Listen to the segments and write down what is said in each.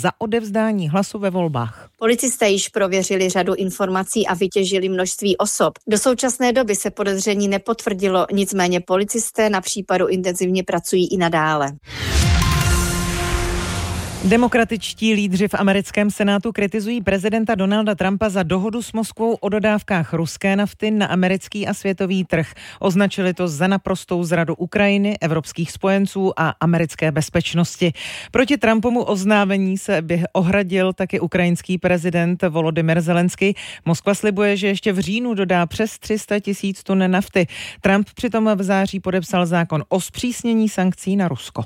za odevzdání hlasu ve volbách. Policisté již prověřili řadu informací a vytěžili množství osob. Do současné doby se podezření nepotvrdilo, nicméně policisté na případu intenzivně pracují i nadále. Demokratičtí lídři v americkém senátu kritizují prezidenta Donalda Trumpa za dohodu s Moskvou o dodávkách ruské nafty na americký a světový trh. Označili to za naprostou zradu Ukrajiny, evropských spojenců a americké bezpečnosti. Proti Trumpovu oznámení se ohradil taky ukrajinský prezident Volodymyr Zelenský. Moskva slibuje, že ještě v říjnu dodá přes 300 000 tun nafty. Trump přitom v září podepsal zákon o zpřísnění sankcí na Rusko.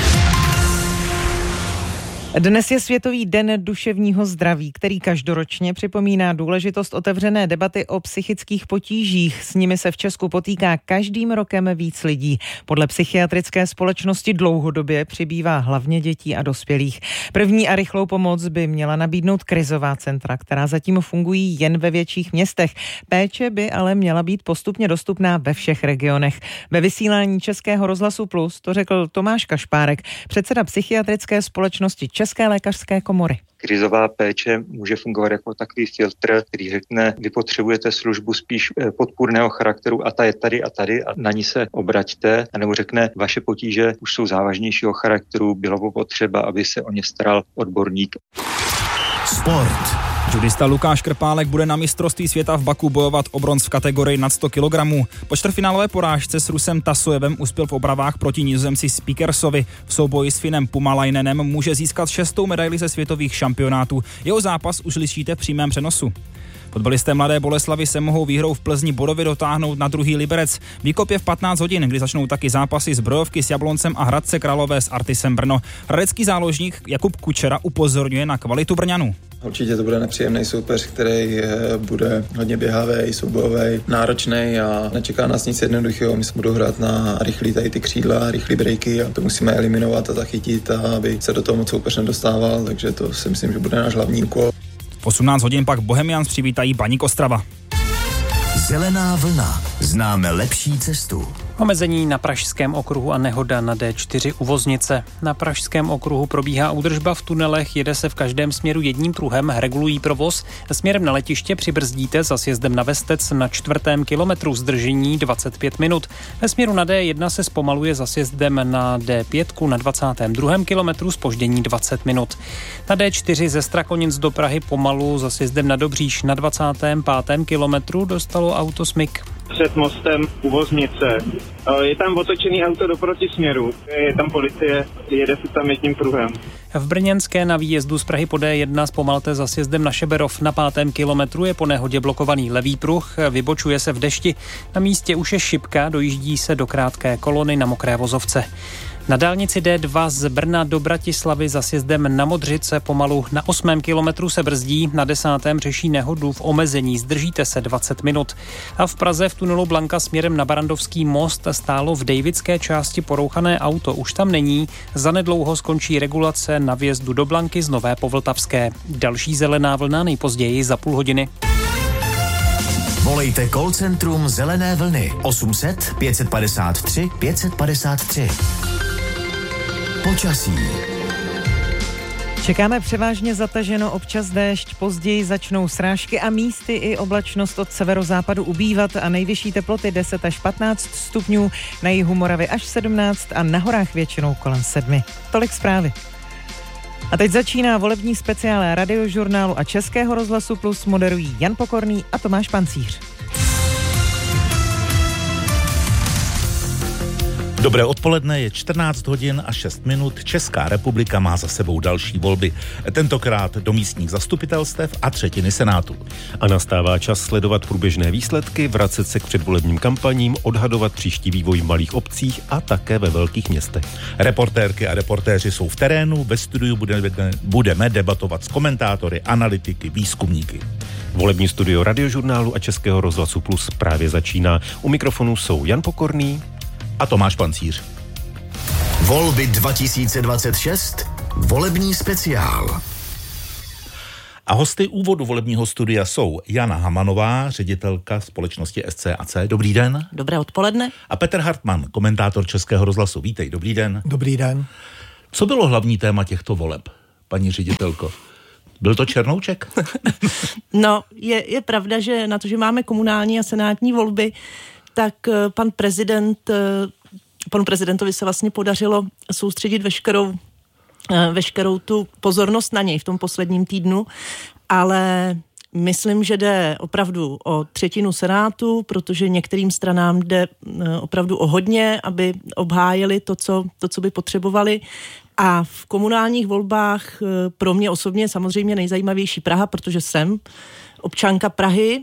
Dnes je Světový den duševního zdraví, který každoročně připomíná důležitost otevřené debaty o psychických potížích. S nimi se v Česku potýká každým rokem víc lidí. Podle psychiatrické společnosti dlouhodobě přibývá hlavně dětí a dospělých. První a rychlou pomoc by měla nabídnout krizová centra, která zatím fungují jen ve větších městech. Péče by ale měla být postupně dostupná ve všech regionech. Ve vysílání Českého rozhlasu Plus to řekl Tomáš Kašpárek, předseda psychiatrické společnosti České lékařské komory. Krizová péče může fungovat jako takový filtr, který řekne, vy potřebujete službu spíš podpůrného charakteru a ta je tady a tady a na ní se obraťte, anebo řekne, vaše potíže už jsou závažnějšího charakteru, bylo by potřeba, aby se o ně staral odborník. Sport. Judista Lukáš Krpálek bude na mistrovství světa v Baku bojovat o bronz v kategorii nad 100 kg. Po čtvrtfinálové porážce s Rusem Tasojevem uspěl v opravách proti Nizozemci Speakersovi. V souboji s Finem Pumalainenem může získat 6. medaili ze světových šampionátů. Jeho zápas už slyšíte v přímém přenosu. Fotbalisté Mladé Boleslavi se mohou výhrou v Plzni bodově dotáhnout na druhý Liberec. Výkop je v 15 hodin, kdy začnou taky zápasy Zbrojovky s Jabloncem a Hradce Králové s Artisem Brno. Hradecký záložník Jakub Kučera upozorňuje na kvalitu Brňanů. Určitě to bude nepříjemný soupeř, který bude hodně běhavý, soubojový, náročný a nečeká nás nic jednoduchého. My se budou hrát na rychlý tady ty křídla, rychlý breaky a to musíme eliminovat a zachytit, a aby se do toho moc soupeř nedostával, takže to si myslím, že bude náš hlavní úkol. V 18 hodin pak Bohemians přivítají Baník Ostrava. Zelená vlna. Známe lepší cestu. Omezení na Pražském okruhu a nehoda na D4 u Voznice. Na Pražském okruhu probíhá údržba v tunelech, jede se v každém směru jedním pruhem, regulují provoz. Směrem na letiště přibrzdíte za sjezdem na Vestec na 4. kilometru, zdržení 25 minut. Ve směru na D1 se zpomaluje za sjezdem na D5 na 22. kilometru, zpoždění 20 minut. Na D4 ze Strakonic do Prahy pomalu za sjezdem na Dobříš na 25. kilometru dostalo auto smyk. Před mostem u Voznice. Je tam otočený auto do protisměru. Je tam policie, jede se tam jedním pruhem. V Brněnské na výjezdu z Prahy po D1 zpomalte za sjezdem na Šeberov na 5. kilometru je po nehodě blokovaný levý pruh, vybočuje se v dešti. Na místě už je šipka, dojíždí se do krátké kolony na mokré vozovce. Na dálnici D2 z Brna do Bratislavy za sjezdem na Modřice pomalu na 8. kilometru se brzdí, na 10. řeší nehodu v omezení, zdržíte se 20 minut. A v Praze v tunelu Blanka směrem na Barandovský most stálo v Davidské části porouchané auto, už tam není, zanedlouho skončí regulace na vjezdu do Blanky z Nové Povltavské. Další zelená vlna nejpozději za půl hodiny. Volejte call centrum Zelené vlny 800 553 553. Počasí. Čekáme převážně zataženo, občas déšť, později začnou srážky a místy i oblačnost od severozápadu ubývat a nejvyšší teploty 10 až 15 stupňů, na jihu Moravy až 17 a na horách většinou kolem 7. Tolik zprávy. A teď začíná volební speciál Radiožurnálu a Českého rozhlasu Plus, moderují Jan Pokorný a Tomáš Pancíř. Dobré odpoledne, je 14 hodin a 6 minut. Česká republika má za sebou další volby. Tentokrát do místních zastupitelstev a třetiny senátu. A nastává čas sledovat průběžné výsledky, vracet se k předvolebním kampaním, odhadovat příští vývoj v malých obcích a také ve velkých městech. Reportérky a reportéři jsou v terénu, ve studiu budeme debatovat s komentátory, analytiky, výzkumníky. Volební studio Radiožurnálu a Českého rozhlasu Plus právě začíná. U mikrofonu jsou Jan Pokorný a Tomáš Pancíř. Volby 2026. Volební speciál. A hosty úvodu volebního studia jsou Jana Hamanová, ředitelka společnosti SCAC. Dobrý den. Dobré odpoledne. A Petr Hartmann, komentátor Českého rozhlasu. Vítej, dobrý den. Dobrý den. Co bylo hlavní téma těchto voleb? paní ředitelko? Byl to Černouček? No, je pravda, že na to, že máme komunální a senátní volby, tak panu prezidentovi se vlastně podařilo soustředit veškerou tu pozornost na něj v tom posledním týdnu, ale myslím, že jde opravdu o třetinu Senátu, protože některým stranám jde opravdu o hodně, aby obhájili to, co by potřebovali. A v komunálních volbách pro mě osobně samozřejmě nejzajímavější Praha, protože jsem občanka Prahy,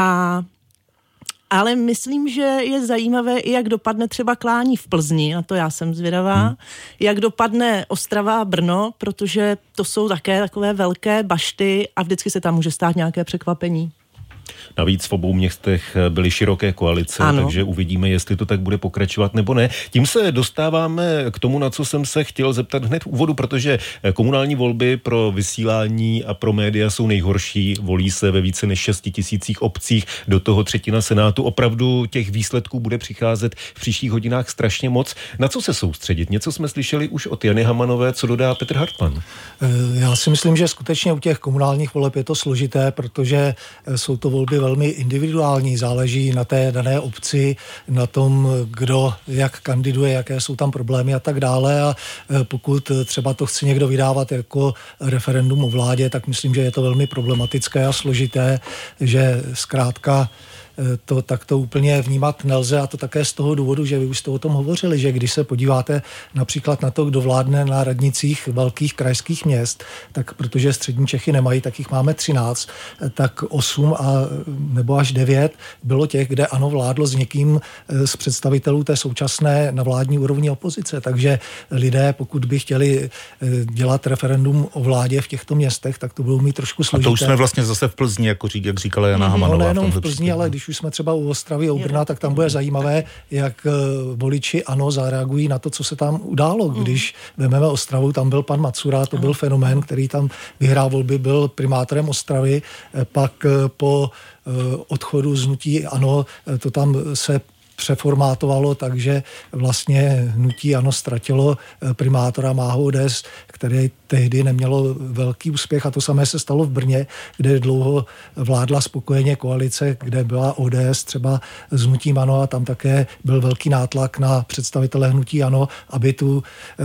ale myslím, že je zajímavé i jak dopadne třeba klání v Plzni, na to já jsem zvědavá, jak dopadne Ostrava a Brno, protože to jsou také takové velké bašty a vždycky se tam může stát nějaké překvapení. Navíc v obou městech byly široké koalice, ano. Takže uvidíme, jestli to tak bude pokračovat nebo ne. Tím se dostáváme k tomu, na co jsem se chtěl zeptat hned v úvodu, protože komunální volby pro vysílání a pro média jsou nejhorší. Volí se ve více než 6 000 obcích, do toho třetina Senátu. Opravdu těch výsledků bude přicházet v příštích hodinách strašně moc. Na co se soustředit? Něco jsme slyšeli už od Jany Hamanové, co dodá Petr Hartmann? Já si myslím, že skutečně u těch komunálních voleb je to složité, protože jsou to volby velmi individuální, záleží na té dané obci, na tom, kdo jak kandiduje, jaké jsou tam problémy a tak dále, a pokud třeba to chce někdo vydávat jako referendum o vládě, tak myslím, že je to velmi problematické a složité, že zkrátka to takto úplně vnímat nelze, a to také z toho důvodu, že vy už jste o tom hovořili, že když se podíváte například na to, kdo vládne na radnicích velkých krajských měst, tak protože střední Čechy nemají, tak jich máme 13, tak 8 nebo až 9 bylo těch, kde ANO vládlo s někým z představitelů té současné na vládní úrovni opozice. Takže lidé, pokud by chtěli dělat referendum o vládě v těchto městech, tak to budou mít trošku složité. A to už jsme vlastně zase v Plzni, jak říkala Jana Hamanová. No, nejenom v Plzni, ale když už jsme třeba u Ostravy a u Brna, tak tam bude zajímavé, jak voliči ANO zareagují na to, co se tam událo. Když vezmeme Ostravu, tam byl pan Macura, to byl fenomén, který tam vyhrál volby, byl primátorem Ostravy, pak po odchodu z hnutí ANO to tam se přeformátovalo, takže vlastně hnutí ANO ztratilo primátora, má ho ODS, které tehdy nemělo velký úspěch, a to samé se stalo v Brně, kde dlouho vládla spokojeně koalice, kde byla ODS třeba s hnutím ANO, a tam také byl velký nátlak na představitele hnutí ANO, aby tu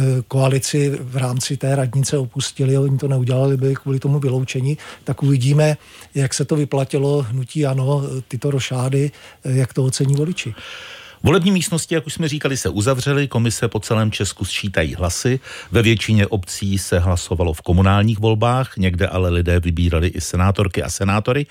koalici v rámci té radnice opustili, oni to neudělali, byli kvůli tomu vyloučeni. Tak uvidíme, jak se to vyplatilo hnutí ANO, tyto rošády, jak to ocení voliči. Volební místnosti, jak už jsme říkali, se uzavřely, komise po celém Česku sčítají hlasy. Ve většině obcí se hlasovalo v komunálních volbách, někde ale lidé vybírali i senátorky a senátory.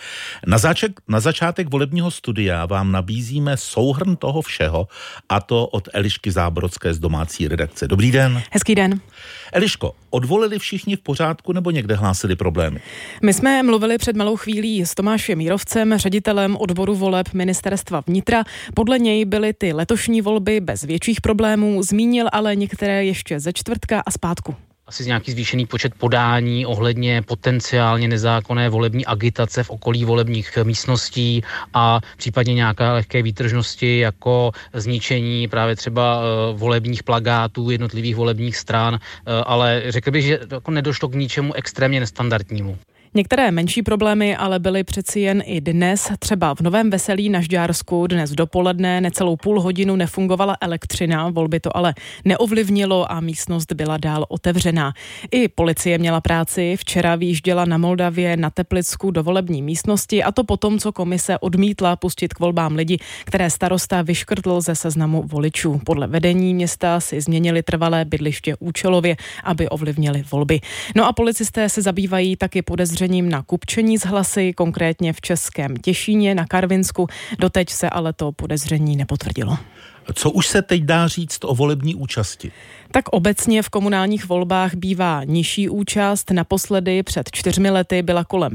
Na začátek volebního studia vám nabízíme souhrn toho všeho, a to od Elišky Zábrodské z domácí redakce. Dobrý den. Hezký den. Eliško, odvolili všichni v pořádku nebo někde hlásili problémy? My jsme mluvili před malou chvílí s Tomášem Mírovcem, ředitelem odboru voleb Ministerstva vnitra. Podle něj byly ty letošní volby bez větších problémů, zmínil ale některé ještě ze čtvrtka a zpátku. Asi nějaký zvýšený počet podání ohledně potenciálně nezákonné volební agitace v okolí volebních místností a případně nějaké lehké výtržnosti jako zničení právě třeba volebních plakátů jednotlivých volebních stran, ale řekl bych, že jako nedošlo k ničemu extrémně nestandardnímu. Některé menší problémy ale byly přeci jen i dnes. Třeba v Novém Veselí na Žďársku dnes dopoledne necelou půl hodinu nefungovala elektřina, volby to ale neovlivnilo a místnost byla dál otevřená. I policie měla práci, včera vyjížděla na Moldavě na Teplicku do volební místnosti, a to potom, co komise odmítla pustit k volbám lidi, které starosta vyškrtl ze seznamu voličů. Podle vedení města si změnili trvalé bydliště účelově, aby ovlivnili volby. No a policisté se zabývají taky podezřením na kupčení s hlasy, konkrétně v Českém Těšíně na Karvinsku. Doteď se ale to podezření nepotvrdilo. Co už se teď dá říct o volební účasti? Tak obecně v komunálních volbách bývá nižší účast. Naposledy před 4 lety byla kolem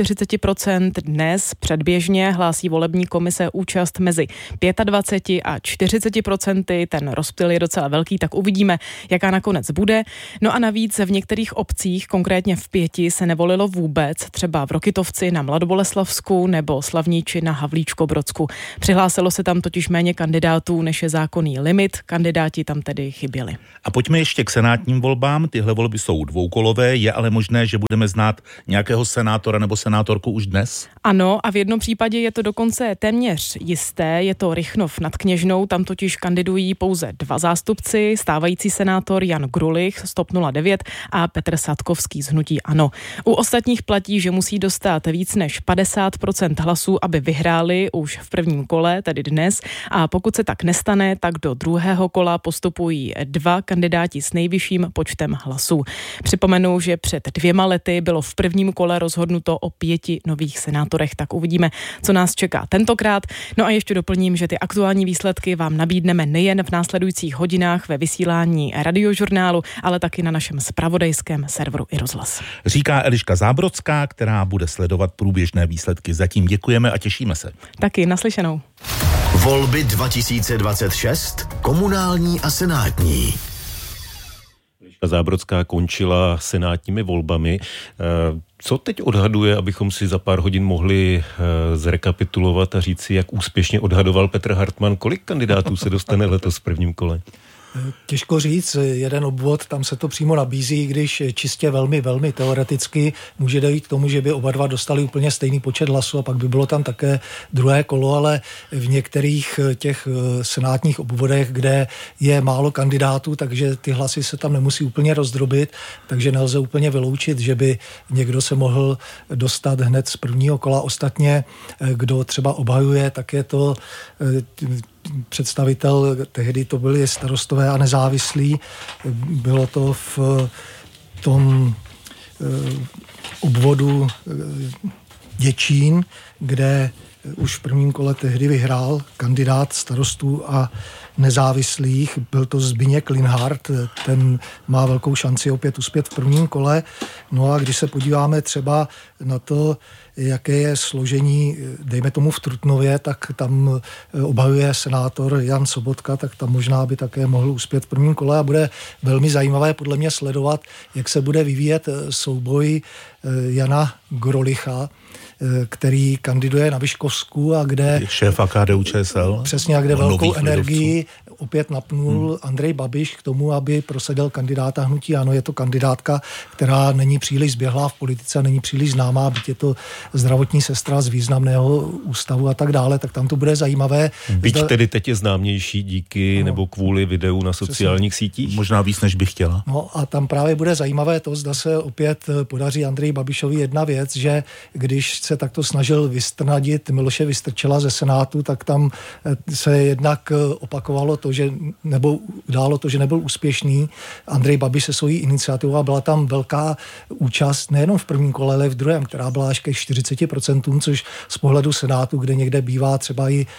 45%. Dnes předběžně hlásí volební komise účast mezi 25 a 40%. Ten rozptyl je docela velký, tak uvidíme, jaká nakonec bude. No a navíc v některých obcích, konkrétně v 5, se nevolilo vůbec, třeba v Rokytovci na Mladoboleslavsku nebo Slavníči na Havlíčkobrodsku. Přihlásilo se tam totiž méně kandidátů, než je zákonný limit. Kandidáti tam tedy chyběli. A pojďme ještě k senátním volbám. Tyhle volby jsou dvoukolové, je ale možné, že budeme znát nějakého senátora nebo senátorku už dnes? Ano, a v jednom případě je to dokonce téměř jisté, je to Rychnov nad Kněžnou, tam totiž kandidují pouze 2 zástupci, stávající senátor Jan Grulich z TOP 09 a Petr Sadkovský z hnutí ANO. U ostatních platí, že musí dostat víc než 50% hlasů, aby vyhráli už v prvním kole, tedy dnes, a pokud se tak nestane, tak do druhého kola postupují 2 kandidáti s nejvyšším počtem hlasů. Připomenu, že před 2 lety bylo v prvním kole rozhodnuto o 5 nových senátorech, tak uvidíme, co nás čeká tentokrát. No a ještě doplním, že ty aktuální výsledky vám nabídneme nejen v následujících hodinách ve vysílání Radiožurnálu, ale taky na našem zpravodajském serveru iRozhlas. Říká Eliška Zábrodská, která bude sledovat průběžné výsledky. Zatím děkujeme a těšíme se. Taky naslyšenou. Volby 2026, komunální a senátní. Zábrodská končila senátními volbami. Co teď odhaduje, abychom si za pár hodin mohli zrekapitulovat a říci, jak úspěšně odhadoval Petr Hartman, kolik kandidátů se dostane letos v prvním kole? Těžko říct, jeden obvod, tam se to přímo nabízí, když čistě velmi, velmi teoreticky může dojít k tomu, že by oba dva dostali úplně stejný počet hlasů a pak by bylo tam také druhé kolo, ale v některých těch senátních obvodech, kde je málo kandidátů, takže ty hlasy se tam nemusí úplně rozdrobit, takže nelze úplně vyloučit, že by někdo se mohl dostat hned z prvního kola. Ostatně, kdo třeba obhajuje, tak je to představitel, tehdy to byli Starostové a nezávislí, bylo to v tom obvodu Děčín, kde už v prvním kole tehdy vyhrál kandidát Starostů a nezávislých, byl to Zbyněk Linhart, ten má velkou šanci opět uspět v prvním kole. No a když se podíváme třeba na to, jaké je složení, dejme tomu v Trutnově, tak tam obhajuje senátor Jan Sobotka, tak tam možná by také mohl uspět v prvním kole a bude velmi zajímavé podle mě sledovat, jak se bude vyvíjet souboj Jana Grolicha, který kandiduje na Vyškovsku a kde šéfa KDU-ČSL. Přesně, a kde velkou energii opět napnul Andrej Babiš k tomu, aby prosadil kandidáta hnutí ANO. Je to kandidátka, která není příliš zběhlá v politice, není příliš známá, byť je to zdravotní sestra z významného ústavu a tak dále, tak tam to bude zajímavé. Byť tedy teď je známější díky nebo kvůli videu na sociálních sítích? Možná víc, než by chtěla. No a tam právě bude zajímavé to, zda se opět podaří Andreji Babišovi jedna věc, že když se takto snažil vystrnadit Miloše Vystrčila ze Senátu, tak tam se jednak opakovalo to, že nebo událo to, že nebyl úspěšný Andrej Babiš se svojí iniciativou a byla tam velká účast nejenom v prvním kole, ale v druhém, která byla až ke 40%, což z pohledu Senátu, kde někde bývá třeba i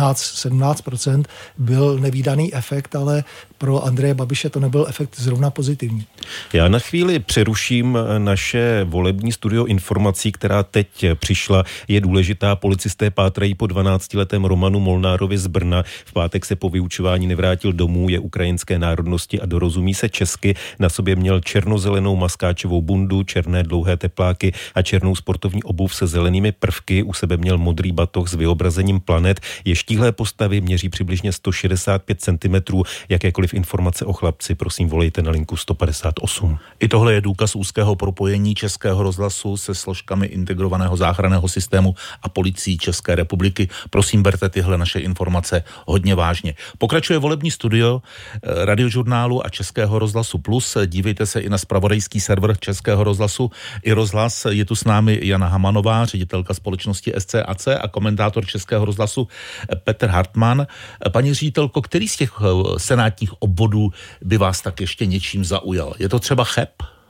15-17%, byl nevídaný efekt, ale pro Andreje Babiše to nebyl efekt zrovna pozitivní. Já na chvíli přeruším naše volební studio informací, která teď přišla. Je důležitá, policisté pátrají po 12letém Romanu Molnárovi z Brna. V pátek se po vyučování nevrátil domů, je ukrajinské národnosti a dorozumí se česky. Na sobě měl černozelenou maskáčovou bundu, černé dlouhé tepláky a černou sportovní obuv se zelenými prvky. U sebe měl modrý batoh s vyobrazením planet. Je štíhlé postavy, měří přibližně 165 cm. Jakékoliv informace o chlapci, prosím, volejte na linku 158. I tohle je důkaz úzkého propojení Českého rozhlasu se složkami integrovaného záchranného systému a policií České republiky. Prosím, berte tyhle naše informace hodně vážně. Pokračuje volební studio Radiožurnálu a Českého rozhlasu Plus. Dívejte se i na zpravodajský server Českého rozhlasu iRozhlas. Je tu s námi Jana Hamanová, ředitelka společnosti SCAC a komentátor Českého rozhlasu Petr Hartman. Paní ředitelko, který z těch senátních obvodů by vás tak ještě něčím zaujal? Je to třeba Cheb?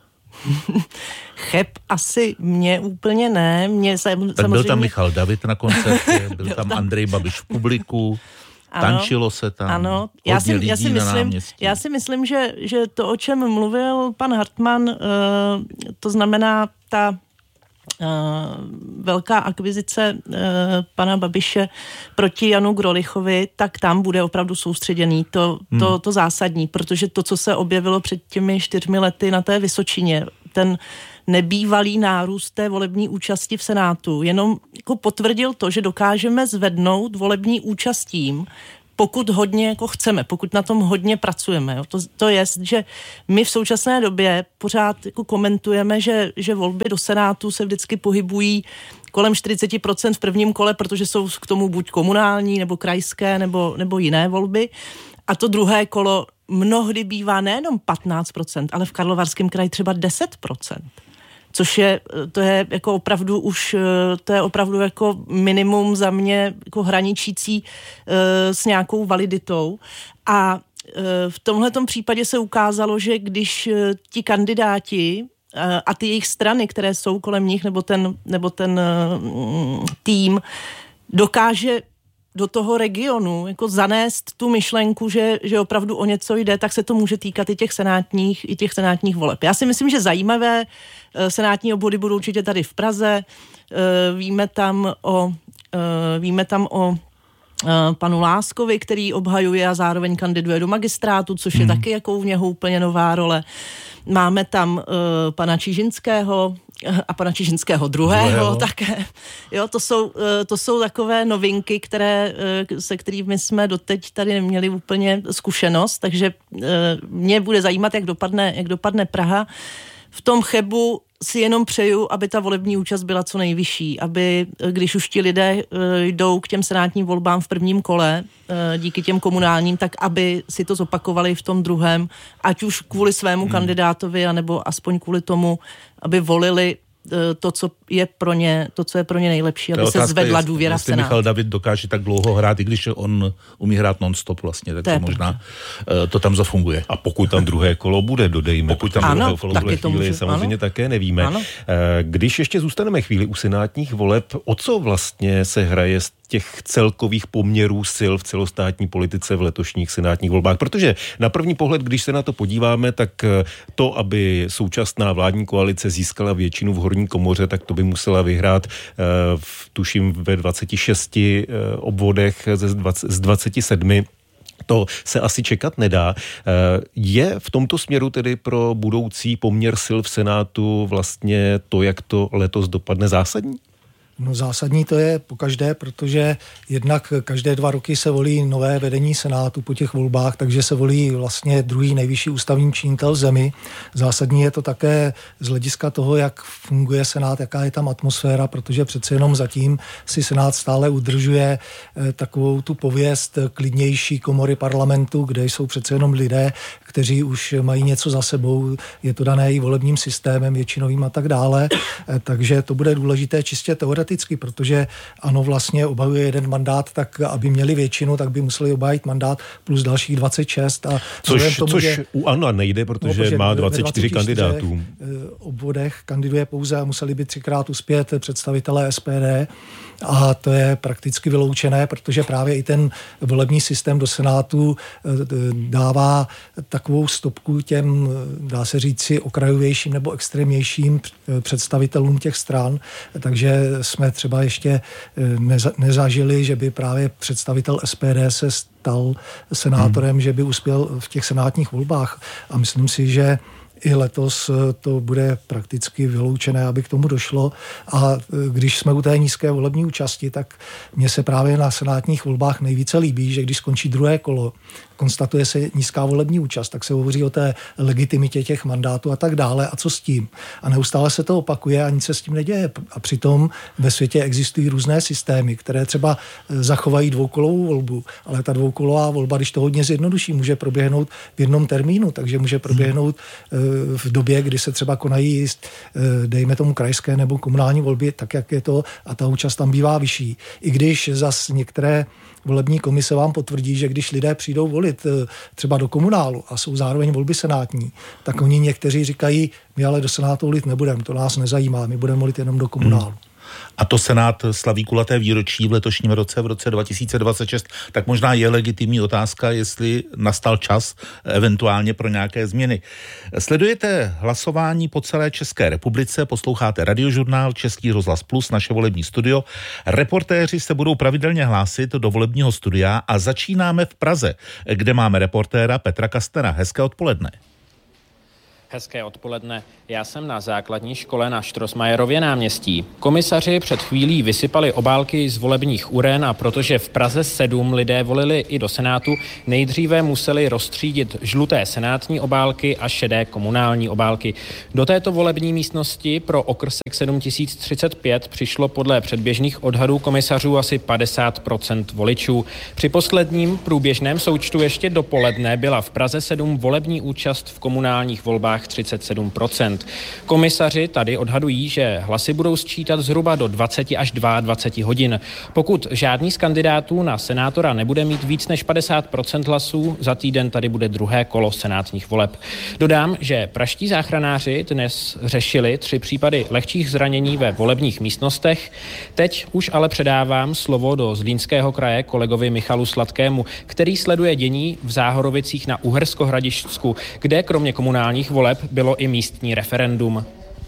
Cheb asi mě úplně ne. Tak byl tam Michal David na koncertě, byl tam Andrej Babiš v publiku. Ano, tančilo se tam. Ano, já si myslím, že to, o čem mluvil pan Hartman, to znamená ta velká akvizice pana Babiše proti Janu Grolichovi, tak tam bude opravdu soustředěný to zásadní, protože to, co se objevilo před těmi 4 lety na té Vysočině, ten nebývalý nárůst té volební účasti v Senátu, jenom jako potvrdil to, že dokážeme zvednout volební účast tím, pokud hodně jako chceme, pokud na tom hodně pracujeme. Jo. To je, že my v současné době pořád jako komentujeme, že volby do Senátu se vždycky pohybují kolem 40% v prvním kole, protože jsou k tomu buď komunální, nebo krajské, nebo jiné volby. A to druhé kolo mnohdy bývá nejenom 15%, ale v Karlovarském kraji třeba 10%. Což to je jako opravdu už, to je opravdu jako minimum za mě jako hraničící s nějakou validitou. A v tomhletom případě se ukázalo, že když ti kandidáti a ty jejich strany, které jsou kolem nich, nebo ten tým dokáže do toho regionu jako zanést tu myšlenku, že opravdu o něco jde, tak se to může týkat i těch senátních voleb. Já si myslím, že zajímavé senátní obvody budou určitě tady v Praze. Víme tam o panu Láskovi, který obhajuje a zároveň kandiduje do magistrátu, což je taky jako u něho úplně nová role. Máme tam pana Čižinského a pana Čižinského druhého také. Jo, to jsou takové novinky, se kterými jsme doteď tady neměli úplně zkušenost, takže mě bude zajímat, jak dopadne Praha. V tom Chebu si jenom přeju, aby ta volební účast byla co nejvyšší, aby když už ti lidé jdou k těm senátním volbám v prvním kole, díky těm komunálním, tak aby si to zopakovali v tom druhém, ať už kvůli svému kandidátovi, anebo aspoň kvůli tomu, aby volili to, co je pro ně nejlepší, aby se zvedla důvěra v Senát. Michal David dokáže tak dlouho hrát, i když on umí hrát non-stop vlastně, takže možná to tam zafunguje. A pokud tam druhé kolo bude, dodejme. Pokud tam druhé kolo bude, chvíli samozřejmě také nevíme. Ano. Když ještě zůstaneme chvíli u senátních voleb, o co vlastně se hraje z těch celkových poměrů sil v celostátní politice v letošních senátních volbách? Protože na první pohled, když se na to podíváme, tak to, aby současná vládní koalice získala většinu v horní komoře, tak to by musela vyhrát tuším ve 26 obvodech z 27. To se asi čekat nedá. Je v tomto směru tedy pro budoucí poměr sil v Senátu vlastně to, jak to letos dopadne, zásadní? No zásadní to je pokaždé, protože jednak každé 2 roky se volí nové vedení Senátu po těch volbách, takže se volí vlastně druhý nejvyšší ústavní činitel zemi. Zásadní je to také z hlediska toho, jak funguje Senát, jaká je tam atmosféra, protože přece jenom zatím si Senát stále udržuje takovou tu pověst klidnější komory parlamentu, kde jsou přece jenom lidé, kteří už mají něco za sebou, je to dané i volebním systémem většinovým a tak dále, takže to bude důležité čistě teoreticky, protože ANO vlastně obhajuje jeden mandát, tak aby měli většinu, tak by museli obhájit mandát plus dalších 26. A což u ANO nejde, protože má 24 kandidátů. Obvodech kandiduje pouze a museli by 3krát uspět představitelé SPD a to je prakticky vyloučené, protože právě i ten volební systém do Senátu dává takovou stopku těm, dá se říci, okrajovějším nebo extrémnějším představitelům těch stran, takže jsme třeba ještě nezažili, že by právě představitel SPD se stal senátorem, že by uspěl v těch senátních volbách a myslím si, že i letos to bude prakticky vyloučené, aby k tomu došlo. A když jsme u té nízké volební účasti, tak mně se právě na senátních volbách nejvíce líbí, že když skončí druhé kolo, konstatuje se nízká volební účast, tak se hovoří o té legitimitě těch mandátů a tak dále. A co s tím? A neustále se to opakuje a nic se s tím neděje. A přitom ve světě existují různé systémy, které třeba zachovají dvoukolovou volbu, ale ta dvoukolová volba, když to hodně zjednoduší, může proběhnout v jednom termínu, takže může proběhnout v době, kdy se třeba konají, dejme tomu krajské nebo komunální volby, tak jak je to, a ta účast tam bývá vyšší. I když zas některé volební komise vám potvrdí, že když lidé přijdou volit třeba do komunálu a jsou zároveň volby senátní, tak oni někteří říkají, my ale do senátu volit nebudeme, to nás nezajímá, my budeme volit jenom do komunálu. A to Senát slaví kulaté výročí v letošním roce, v roce 2026, tak možná je legitimní otázka, jestli nastal čas eventuálně pro nějaké změny. Sledujete hlasování po celé České republice, posloucháte Radiožurnál, Český rozhlas Plus, naše volební studio. Reportéři se budou pravidelně hlásit do volebního studia a začínáme v Praze, kde máme reportéra Petra Kastnera. Hezké odpoledne. Hezké odpoledne. Já jsem na základní škole na Štrosmajerově náměstí. Komisaři před chvílí vysypali obálky z volebních uren a protože v Praze 7 lidé volili i do Senátu, nejdříve museli rozstřídit žluté senátní obálky a šedé komunální obálky. Do této volební místnosti pro okrsek 7035 přišlo podle předběžných odhadů komisařů asi 50% voličů. Při posledním průběžném součtu ještě dopoledne byla v Praze 7 volební účast v komunálních volbách 37%. Komisaři tady odhadují, že hlasy budou sčítat zhruba do 20 až 22 hodin. Pokud žádný z kandidátů na senátora nebude mít víc než 50% hlasů, za týden tady bude druhé kolo senátních voleb. Dodám, že pražští záchranáři dnes řešili 3 případy lehčích zranění ve volebních místnostech. Teď už ale předávám slovo do Zlínského kraje kolegovi Michalu Sladkému, který sleduje dění v Záhorovicích na Uhersko-Hradišťsku, kde kromě komunálních voleb bylo i místní referendum.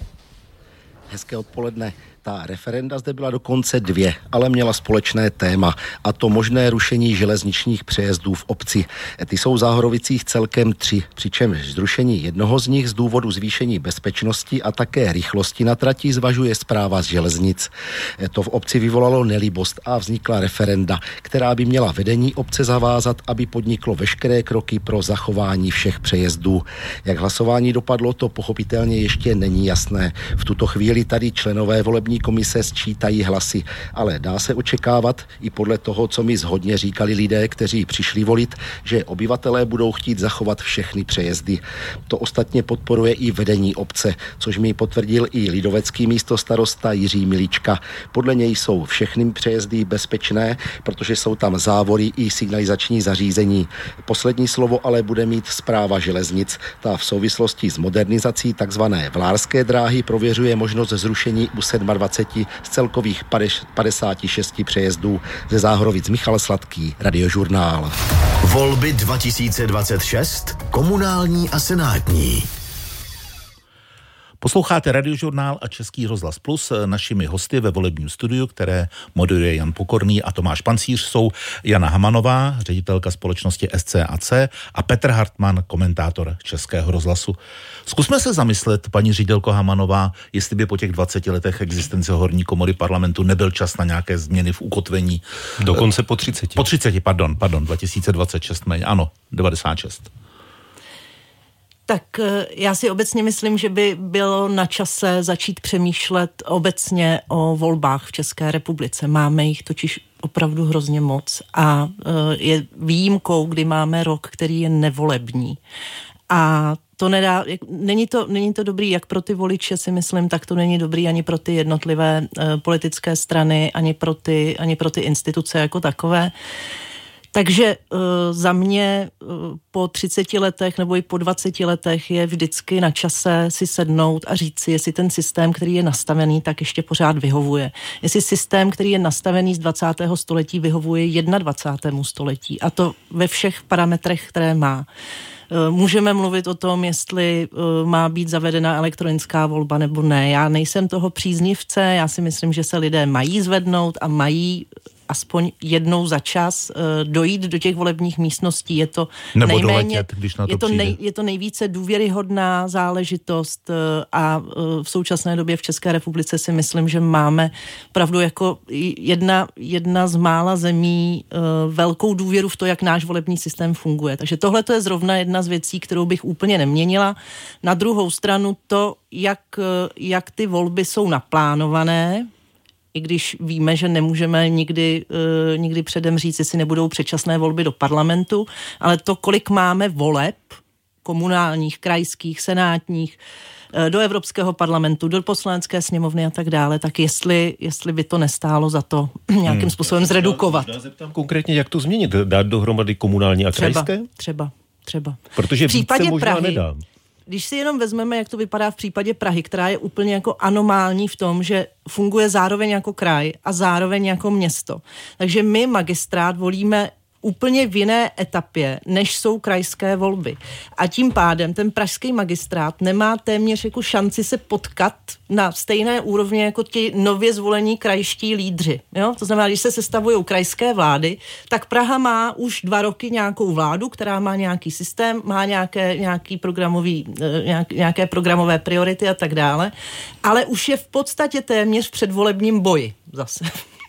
Hezké odpoledne. Ta referenda zde byla dokonce 2, ale měla společné téma, a to možné rušení železničních přejezdů v obci. Ty jsou v Záhorovicích celkem 3, přičemž zrušení jednoho z nich z důvodu zvýšení bezpečnosti a také rychlosti na trati zvažuje správa z železnic. To v obci vyvolalo nelíbost a vznikla referenda, která by měla vedení obce zavázat, aby podniklo veškeré kroky pro zachování všech přejezdů. Jak hlasování dopadlo, to pochopitelně ještě není jasné. V tuto chvíli tady členové volební komise sčítají hlasy, ale dá se očekávat i podle toho, co mi hodně říkali lidé, kteří přišli volit, že obyvatelé budou chtít zachovat všechny přejezdy. To ostatně podporuje i vedení obce, což mi potvrdil i lidovecký místostarosta Jiří Milička. Podle něj jsou všechny přejezdy bezpečné, protože jsou tam závory i signalizační zařízení. Poslední slovo ale bude mít správa železnic. Ta v souvislosti s modernizací takzvané Vlárské dráhy prověřuje možnost zrušení u 27 z celkových 56 přejezdů. Ze Záhorovic Michal Sladký, Radiožurnál. Volby 2026, komunální a senátní. Posloucháte Radiožurnál a Český rozhlas Plus. Našimi hosty ve volebním studiu, které moderuje Jan Pokorný a Tomáš Pancíř, jsou Jana Hamanová, ředitelka společnosti SCAC, a Petr Hartmann, komentátor Českého rozhlasu. Zkusme se zamyslet, paní ředitelko Hamanová, jestli by po těch 20 letech existence horní komory parlamentu nebyl čas na nějaké změny v ukotvení. Dokonce po 30. Po 30, pardon, 2026 méně, ano, 96. Tak já si obecně myslím, že by bylo na čase začít přemýšlet obecně o volbách v České republice. Máme jich totiž opravdu hrozně moc a je výjimkou, kdy máme rok, který je nevolební. A to nedá, není to dobrý jak pro ty voliče, si myslím, tak to není dobrý ani pro ty jednotlivé politické strany, ani pro ty instituce jako takové. Takže za mě po 30 letech nebo i po 20 letech je vždycky na čase si sednout a říct si, jestli ten systém, který je nastavený, tak ještě pořád vyhovuje. Jestli systém, který je nastavený z 20. století, vyhovuje 21. století. A to ve všech parametrech, které má. Můžeme mluvit o tom, jestli má být zavedena elektronická volba nebo ne. Já nejsem toho příznivce, já si myslím, že se lidé mají zvednout a mají aspoň jednou za čas dojít do těch volebních místností. Je to nebo nejméně, doletět, když na to přijde. Je to nejvíce důvěryhodná záležitost a v současné době v České republice si myslím, že máme opravdu jako jedna z mála zemí velkou důvěru v to, jak náš volební systém funguje. Takže tohle to je zrovna jedna z věcí, kterou bych úplně neměnila. Na druhou stranu to, jak ty volby jsou naplánované, i když víme, že nemůžeme nikdy předem říct, jestli nebudou předčasné volby do parlamentu, ale to, kolik máme voleb, komunálních, krajských, senátních, do Evropského parlamentu, do poslanecké sněmovny a tak dále, tak jestli by to nestálo za to nějakým způsobem zredukovat. Já zeptám konkrétně, jak to změnit? Dát dohromady komunální a krajské? Třeba. Protože více možná Prahy, nedá. Když si jenom vezmeme, jak to vypadá v případě Prahy, která je úplně jako anomální v tom, že funguje zároveň jako kraj a zároveň jako město. Takže my magistrát volíme úplně v jiné etapě, než jsou krajské volby. A tím pádem ten pražský magistrát nemá téměř jako šanci se potkat na stejné úrovni jako ti nově zvolení krajští lídři. Jo? To znamená, když se sestavují krajské vlády, tak Praha má už 2 roky nějakou vládu, která má nějaký systém, má nějaké programové priority a tak dále, ale už je v podstatě téměř v předvolebním boji zase.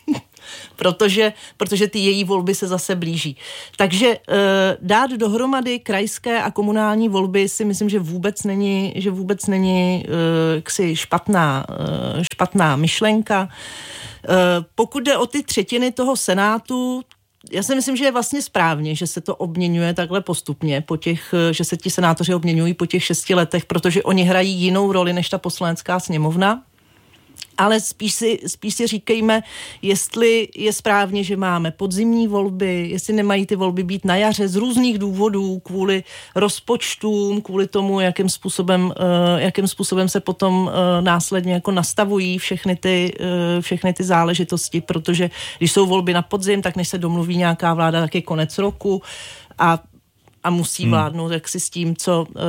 protože ty její volby se zase blíží. Takže dát dohromady krajské a komunální volby si myslím, že vůbec není jaksi špatná myšlenka. Pokud jde o ty 1/3 toho Senátu, já si myslím, že je vlastně správně, že se to obměňuje takhle postupně, že se ti senátoři obměňují po těch 6 letech, protože oni hrají jinou roli než ta poslanecká sněmovna. Ale spíš si říkejme, jestli je správně, že máme podzimní volby, jestli nemají ty volby být na jaře z různých důvodů, kvůli rozpočtům, kvůli tomu, jakým způsobem se potom následně jako nastavují všechny ty záležitosti, protože když jsou volby na podzim, tak než se domluví nějaká vláda, tak je konec roku a musí vládnout jaksi s tím,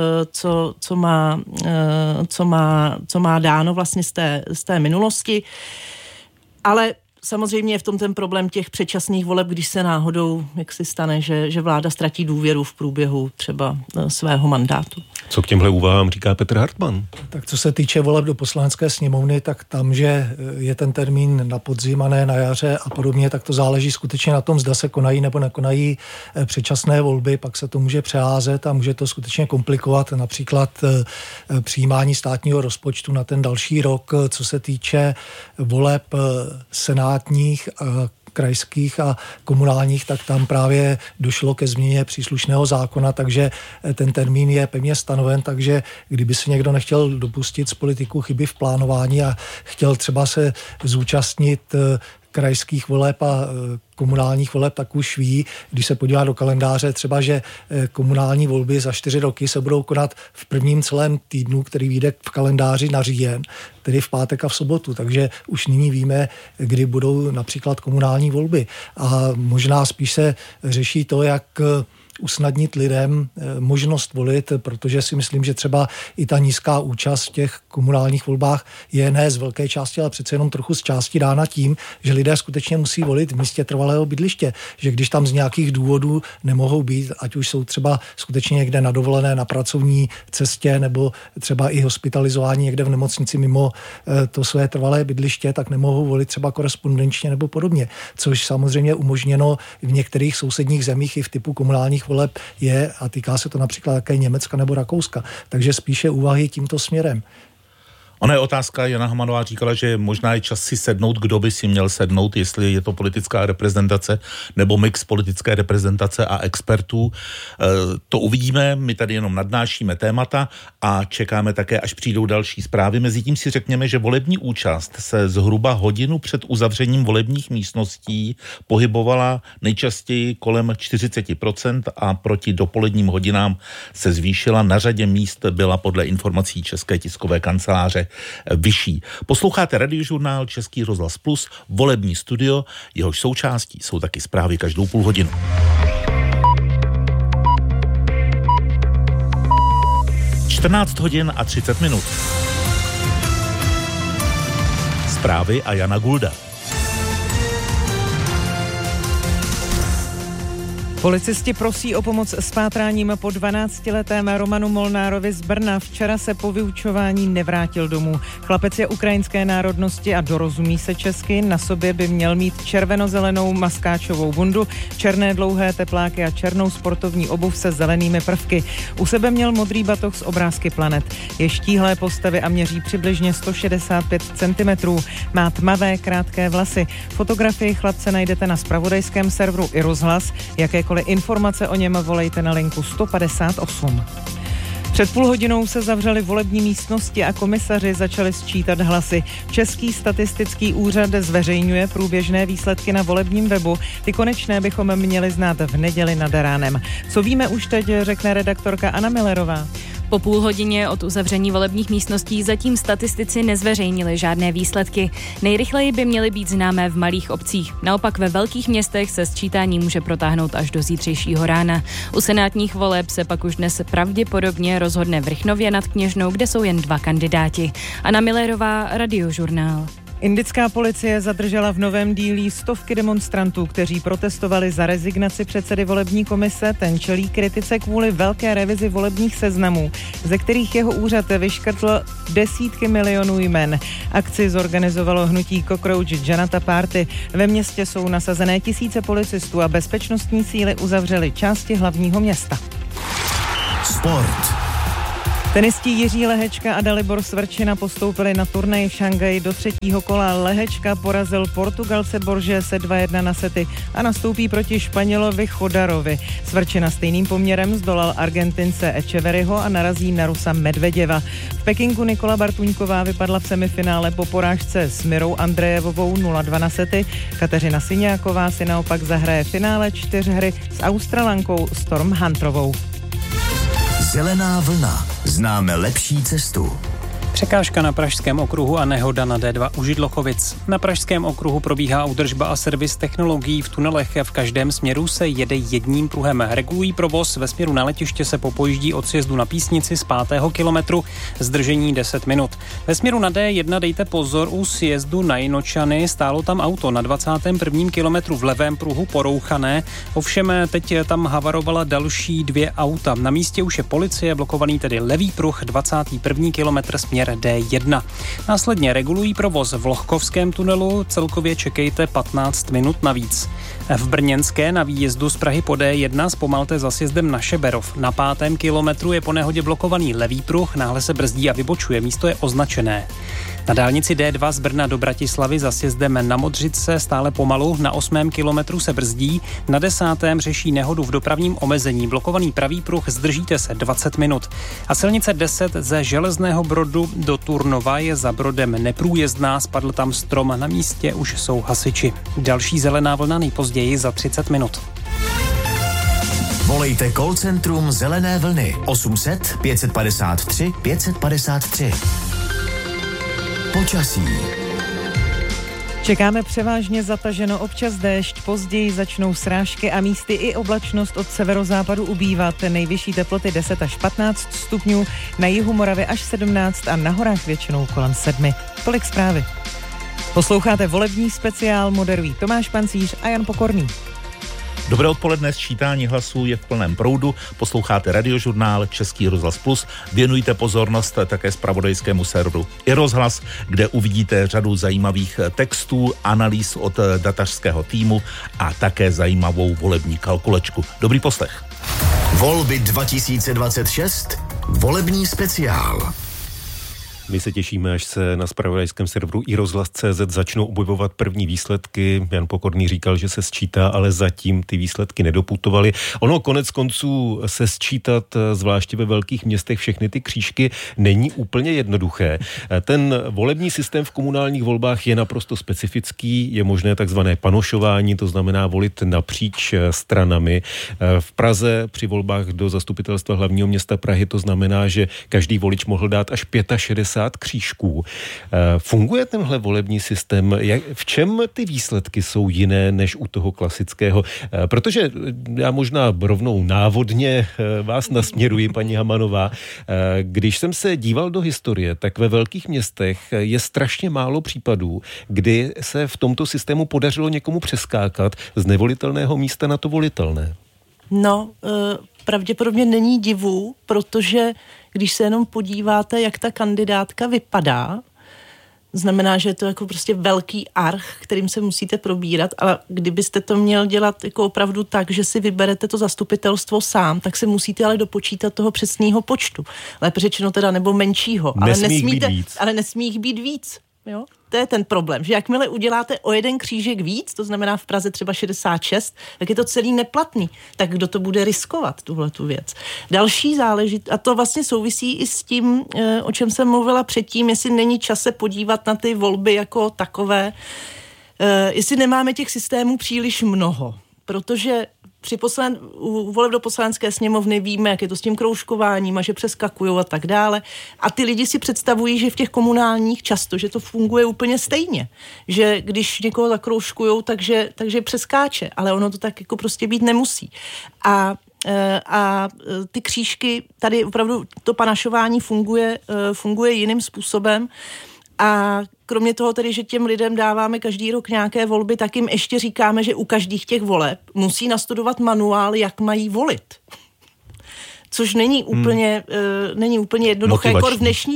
co má dáno vlastně z té minulosti. Ale samozřejmě je v tom ten problém těch předčasných voleb, když se náhodou jaksi stane, že vláda ztratí důvěru v průběhu třeba svého mandátu. Co k těmhle úvahám říká Petr Hartmann? Tak co se týče voleb do poslanecké sněmovny, tak tam, že je ten termín na podzim a ne na jaře a podobně, tak to záleží skutečně na tom, zda se konají nebo nekonají předčasné volby, pak se to může přeházet a může to skutečně komplikovat například přijímání státního rozpočtu na ten další rok. Co se týče voleb senátních, krajských a komunálních, tak tam právě došlo ke změně příslušného zákona, takže ten termín je pevně stanoven, takže kdyby se někdo nechtěl dopustit z politiků chyby v plánování a chtěl třeba se zúčastnit krajských voleb a komunálních voleb, tak už ví, když se podívá do kalendáře, třeba, že komunální volby za 4 roky se budou konat v prvním celém týdnu, který vyjde v kalendáři na říjen, tedy v pátek a v sobotu, takže už nyní víme, kdy budou například komunální volby. A možná spíš se řeší to, jak usnadnit lidem možnost volit, protože si myslím, že třeba i ta nízká účast v těch komunálních volbách je ne z velké části, ale přece jenom trochu z části dána tím, že lidé skutečně musí volit v místě trvalého bydliště, že když tam z nějakých důvodů nemohou být, ať už jsou třeba skutečně někde na dovolené, na pracovní cestě nebo třeba i hospitalizování někde v nemocnici mimo to své trvalé bydliště, tak nemohou volit třeba korespondenčně nebo podobně, což samozřejmě umožněno v některých sousedních zemích i v typu komunálních voleb je a týká se to například také Německa nebo Rakouska. Takže spíše úvahy tímto směrem. Ona je otázka, Jana Hamanová říkala, že možná je čas si sednout, kdo by si měl sednout, jestli je to politická reprezentace nebo mix politické reprezentace a expertů. To uvidíme, my tady jenom nadnášíme témata a čekáme také, až přijdou další zprávy. Mezitím si řekněme, že volební účast se zhruba hodinu před uzavřením volebních místností pohybovala nejčastěji kolem 40% a proti dopoledním hodinám se zvýšila. Na řadě míst byla podle informací České tiskové kanceláře vyšší. Posloucháte Radiožurnál Český rozhlas Plus, volební studio, jehož součástí jsou taky zprávy každou půl hodinu. (14 hodin 30 minut). Zprávy a Jana Gulda. Policisti prosí o pomoc s pátráním po 12letém Romanu Molnárovi z Brna. Včera se po vyučování nevrátil domů. Chlapec je ukrajinské národnosti a dorozumí se česky. Na sobě by měl mít červenozelenou maskáčovou bundu, černé dlouhé tepláky a černou sportovní obuv se zelenými prvky. U sebe měl modrý batoh s obrázky planet. Je štíhlé postavy a měří přibližně 165 cm. Má tmavé krátké vlasy. Fotografii chlapce najdete na zpravodajském serveru i Rozhlas. Jakékoliv informace o něm volejte na linku 158. Před půl hodinou se zavřely volební místnosti a komisaři začali sčítat hlasy. Český statistický úřad zveřejňuje průběžné výsledky na volebním webu. Ty konečné bychom měli znát v neděli nad ránem. Co víme už teď, řekne redaktorka Anna Millerová. Po půl hodině od uzavření volebních místností zatím statistici nezveřejnili žádné výsledky. Nejrychleji by měly být známé v malých obcích. Naopak ve velkých městech se sčítání může protáhnout až do zítřejšího rána. U senátních voleb se pak už dnes pravděpodobně rozhodne v Rychnově nad Kněžnou, kde jsou jen 2 kandidáti. Anna Millerová, Radiožurnál. Indická policie zadržela v Novém Dýlí stovky demonstrantů, kteří protestovali za rezignaci předsedy volební komise. Ten čelí kritice kvůli velké revizi volebních seznamů, ze kterých jeho úřad vyškrtl desítky milionů jmen. Akci zorganizovalo hnutí Cockroach Janata Party. Ve městě jsou nasazené tisíce policistů a bezpečnostní síly uzavřely části hlavního města. Sport. Tenisti Jiří Lehečka a Dalibor Svrčina postoupili na turnaj v Šangaji do 3. kola. Lehečka porazil Portugalce Borgese 2-1 na sety a nastoupí proti Španělovi Chodarovi. Svrčina stejným poměrem zdolal Argentince Echeverryho a narazí na Rusa Medveděva. V Pekingu Nikola Bartuňková vypadla v semifinále po porážce s Mirou Andrejevovou 0-2 na sety. Kateřina Syňáková si naopak zahraje finále 4 s Australankou Storm Hunterovou. Zelená vlna. Známe lepší cestu. Překážka na Pražském okruhu a nehoda na D2 u Židlochovic. Na Pražském okruhu probíhá údržba a servis technologií v tunelech. V každém směru se jede jedním pruhem. Regulují provoz. Ve směru na letiště se popojíždí od sjezdu na Písnici z 5. kilometru. Zdržení 10 minut. Ve směru na D1 dejte pozor u sjezdu na Jinočany. Stálo tam auto na 21. kilometru v levém pruhu porouchané. Ovšem teď tam havarovala další 2 auta. Na místě už je policie, blokovaný tedy levý pruh, 21. kilometr směr D1. Následně regulují provoz v Lohkovském tunelu, celkově čekejte 15 minut navíc. V Brněnské na výjezdu z Prahy po D1 zpomalte za sjezdem na Šeberov. Na 5. kilometru je po nehodě blokovaný levý pruh, náhle se brzdí a vybočuje, místo je označené. Na dálnici D2 z Brna do Bratislavy za sjezdem na Modřice stále pomalu, na 8. kilometru se brzdí, na 10. řeší nehodu v dopravním omezení, blokovaný pravý pruh, zdržíte se 20 minut. A silnice 10 ze Železného Brodu do Turnova je za Brodem neprůjezdná, spadl tam strom, na místě už jsou hasiči. Další zelená vlna nejpozději za 30 minut. Volejte call centrum Zelené vlny 800 553 553. Počasí. Čekáme převážně zataženo, občas déšť, později začnou srážky a místy i oblačnost od severozápadu ubývat. Nejvyšší teploty 10 až 15 stupňů, na jihu Moravy až 17 a na horách většinou kolem 7. Tolik zprávy. Posloucháte volební speciál, moderují Tomáš Pancíř a Jan Pokorný. Dobré odpoledne, sčítání hlasů je v plném proudu, posloucháte Radiožurnál Český rozhlas Plus, věnujte pozornost také zpravodajskému serveru iRozhlas, kde uvidíte řadu zajímavých textů, analýz od datařského týmu a také zajímavou volební kalkulačku. Dobrý poslech. Volby 2026, volební speciál. My se těšíme, až se na zpravodajském serveru iRozhlas.cz začnou objevovat první výsledky. Jan Pokorný říkal, že se sčítá, ale zatím ty výsledky nedoputovaly. Ono konec konců se sčítat, zvláště ve velkých městech, všechny ty křížky není úplně jednoduché. Ten volební systém v komunálních volbách je naprosto specifický, je možné takzvané panošování, to znamená volit napříč stranami. V Praze při volbách do zastupitelstva hlavního města Prahy to znamená, že každý volič mohl dát až 65 křížků. Funguje tenhle volební systém? V čem ty výsledky jsou jiné než u toho klasického? Protože já možná rovnou návodně vás nasměruji, paní Hamanová. Když jsem se díval do historie, tak ve velkých městech je strašně málo případů, kdy se v tomto systému podařilo někomu přeskákat z nevolitelného místa na to volitelné. No, pravděpodobně není divu, protože když se jenom podíváte, jak ta kandidátka vypadá, znamená, že je to jako prostě velký arch, kterým se musíte probírat, ale kdybyste to měl dělat jako opravdu tak, že si vyberete to zastupitelstvo sám, tak se musíte ale dopočítat toho přesného počtu. Lépe řečeno teda, nebo menšího. Ale nesmí jich být víc. Jo? To je ten problém, že jakmile uděláte o jeden křížek víc, to znamená v Praze třeba 66, tak je to celý neplatný. Tak kdo to bude riskovat, tuhletu věc? Další záležitost, a to vlastně souvisí i s tím, o čem jsem mluvila předtím, jestli není čas se podívat na ty volby jako takové, jestli nemáme těch systémů příliš mnoho. protože u voleb do Poslanecké sněmovny víme, jak je to s tím kroužkováním a že přeskakujou a tak dále. A ty lidi si představují, že v těch komunálních často, že to funguje úplně stejně. Že když někoho zakroužkujou, takže přeskáče. Ale ono to tak jako prostě být nemusí. A ty křížky, tady opravdu to panašování funguje jiným způsobem. A kromě toho tedy, že těm lidem dáváme každý rok nějaké volby, tak jim ještě říkáme, že u každých těch voleb musí nastudovat manuál, jak mají volit. Což není úplně jednoduché. V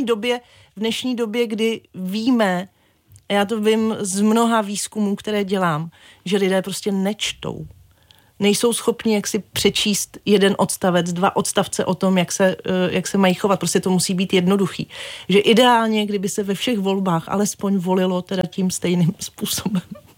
dnešní době, kdy víme, a já to vím z mnoha výzkumů, které dělám, že lidé prostě nečtou. Nejsou schopni jak si přečíst jeden odstavec, 2 odstavce o tom, jak se mají chovat. Prostě to musí být jednoduchý. Že ideálně, kdyby se ve všech volbách alespoň volilo teda tím stejným způsobem.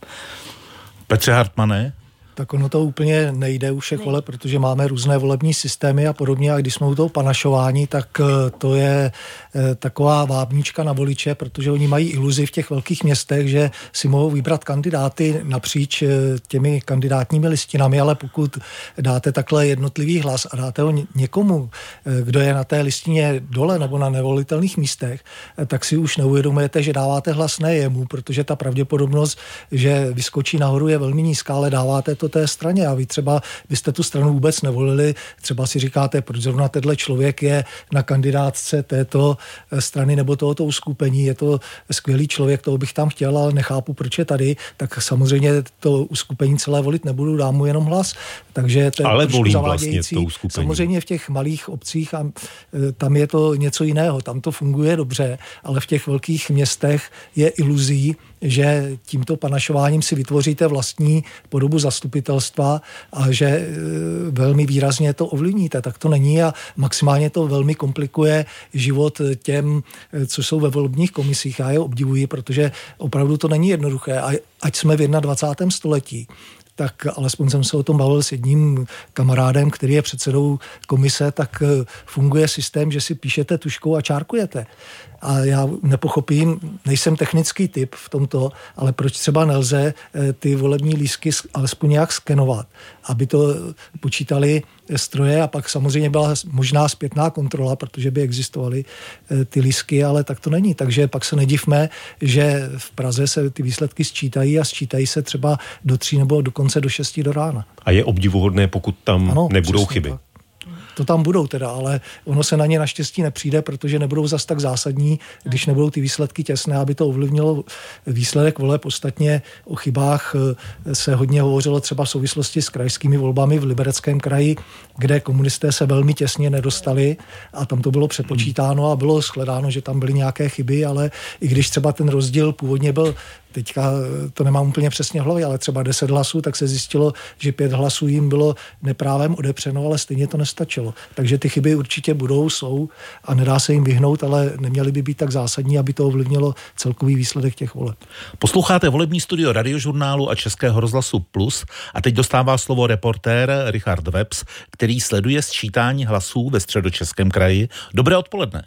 Petře Hartmane? Tak ono to úplně nejde u všech voleb, protože máme různé volební systémy a podobně, a když jsme u toho panašování, tak to je taková vábnička na voliče, protože oni mají iluzi v těch velkých městech, že si mohou vybrat kandidáty napříč těmi kandidátními listinami, ale pokud dáte takhle jednotlivý hlas a dáte ho někomu, kdo je na té listině dole nebo na nevolitelných místech, tak si už neuvědomujete, že dáváte hlas ne jemu, protože ta pravděpodobnost, že vyskočí nahoru, je velmi nízká, ale dáváte to té straně a vy třeba byste tu stranu vůbec nevolili, třeba si říkáte, proč zrovna tenhle člověk je na kandidátce této strany nebo tohoto uskupení, je to skvělý člověk, toho bych tam chtěl, ale nechápu, proč je tady, tak samozřejmě to uskupení celé volit nebudu, dám mu jenom hlas. Takže to je ale volím vlastně to uskupení. Samozřejmě v těch malých obcích a tam je to něco jiného, tam to funguje dobře, ale v těch velkých městech je iluzí, že tímto panašováním si vytvoříte vlastní podobu zastupitelstva a že velmi výrazně to ovlivníte. Tak to není a maximálně to velmi komplikuje život těm, co jsou ve volebních komisích. Já je obdivuji, protože opravdu to není jednoduché. A ať jsme v 21. století, tak alespoň jsem se o tom bavil s jedním kamarádem, který je předsedou komise, tak funguje systém, že si píšete tužkou a čárkujete. A já nepochopím, nejsem technický typ v tomto, ale proč třeba nelze ty volební lístky alespoň nějak skenovat, aby to počítali stroje a pak samozřejmě byla možná zpětná kontrola, protože by existovaly ty lístky, ale tak to není. Takže pak se nedivme, že v Praze se ty výsledky sčítají a sčítají se třeba do 3 nebo dokonce do 6 do rána. A je obdivuhodné, pokud tam nebudou chyby. Tak. To tam budou teda, ale ono se na ně naštěstí nepřijde, protože nebudou zas tak zásadní, když nebudou ty výsledky těsné, aby to ovlivnilo výsledek voleb. Ostatně o chybách se hodně hovořilo třeba v souvislosti s krajskými volbami v Libereckém kraji, kde komunisté se velmi těsně nedostali a tam to bylo přepočítáno a bylo shledáno, že tam byly nějaké chyby, ale i když třeba ten rozdíl původně byl, teďka to nemám úplně přesně v hlavě, ale třeba 10 hlasů, tak se zjistilo, že 5 hlasů jim bylo neprávem odepřeno, ale stejně to nestačilo. Takže ty chyby určitě jsou a nedá se jim vyhnout, ale neměly by být tak zásadní, aby to ovlivnilo celkový výsledek těch voleb. Posloucháte volební studio Radiožurnálu a Českého rozhlasu Plus a teď dostává slovo reportér Richard Webs, který sleduje sčítání hlasů ve Středočeském kraji. Dobré odpoledne.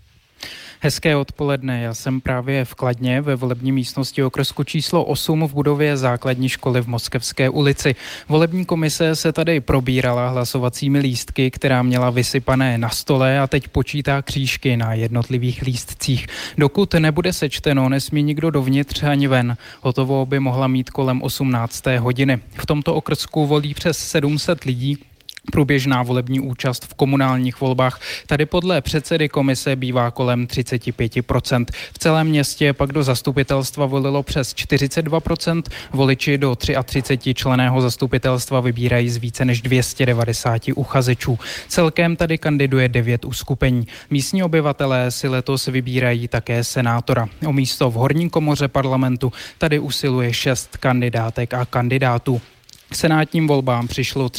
Hezké odpoledne, já jsem právě v Kladně ve volební místnosti okrsku číslo 8 v budově základní školy v Moskevské ulici. Volební komise se tady probírala hlasovacími lístky, která měla vysypané na stole a teď počítá křížky na jednotlivých lístcích. Dokud nebude sečteno, nesmí nikdo dovnitř ani ven. Hotovo by mohla mít kolem 18. hodiny. V tomto okrsku volí přes 700 lidí. Průběžná volební účast v komunálních volbách tady podle předsedy komise bývá kolem 35%. V celém městě pak do zastupitelstva volilo přes 42%, voliči do 33 členného zastupitelstva vybírají z více než 290 uchazečů. Celkem tady kandiduje 9 uskupení. Místní obyvatelé si letos vybírají také senátora. O místo v horní komoře parlamentu tady usiluje 6 kandidátek a kandidátů. K senátním volbám přišlo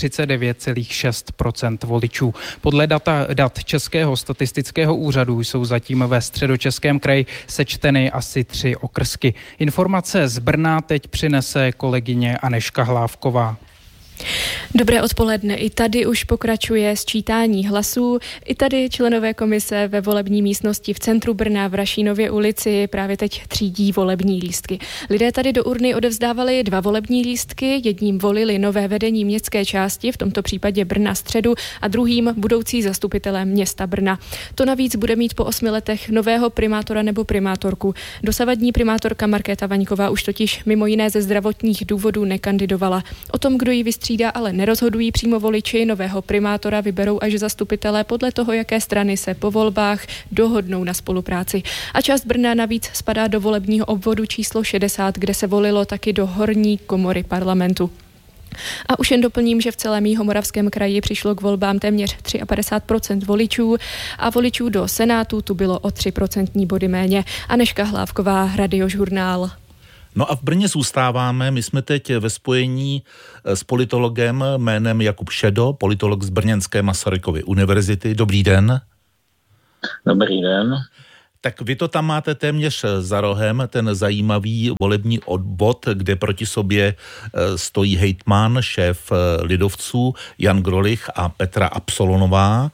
39,6% voličů. Podle dat Českého statistického úřadu jsou zatím ve Středočeském kraji sečteny asi 3 okrsky. Informace z Brna teď přinese kolegyně Anežka Hlávková. Dobré odpoledne. I tady už pokračuje sčítání hlasů. I tady členové komise ve volební místnosti v centru Brna v Rašínově ulici právě teď třídí volební lístky. Lidé tady do urny odevzdávali 2 volební lístky, jedním volili nové vedení městské části, v tomto případě Brna středu, a druhým budoucí zastupitelé města Brna. To navíc bude mít po 8 letech nového primátora nebo primátorku. Dosavadní primátorka Markéta Vaňková už totiž mimo jiné ze zdravotních důvodů nekandidovala. O tom, kdo ji vystřídá, ale nerozhodují přímo voliči. Nového primátora vyberou až zastupitelé podle toho, jaké strany se po volbách dohodnou na spolupráci. A část Brna navíc spadá do volebního obvodu číslo 60, kde se volilo taky do horní komory parlamentu. A už jen doplním, že v celém Jihomoravském kraji přišlo k volbám téměř 53% voličů a voličů do Senátu tu bylo o 3% body méně. Anežka Hlávková, Radiožurnál. No a v Brně zůstáváme. My jsme teď ve spojení s politologem jménem Jakub Šedo, politolog z Brněnské Masarykovy univerzity. Dobrý den. Dobrý den. Tak vy to tam máte téměř za rohem, ten zajímavý volební obvod, kde proti sobě stojí hejtman, šéf lidovců Jan Grolich a Petra Absolonová.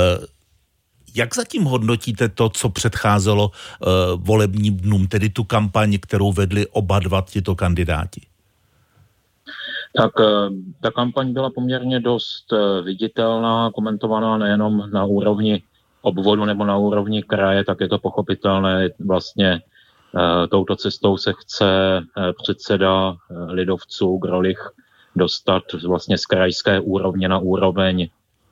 Jak zatím hodnotíte to, co předcházelo volebním dnům, tedy tu kampaň, kterou vedli oba dva tito kandidáti? Tak ta kampaň byla poměrně dost viditelná, komentovaná nejenom na úrovni obvodu nebo na úrovni kraje, tak je to pochopitelné. Vlastně touto cestou se chce předseda lidovců Grolich dostat vlastně z krajské úrovně na úroveň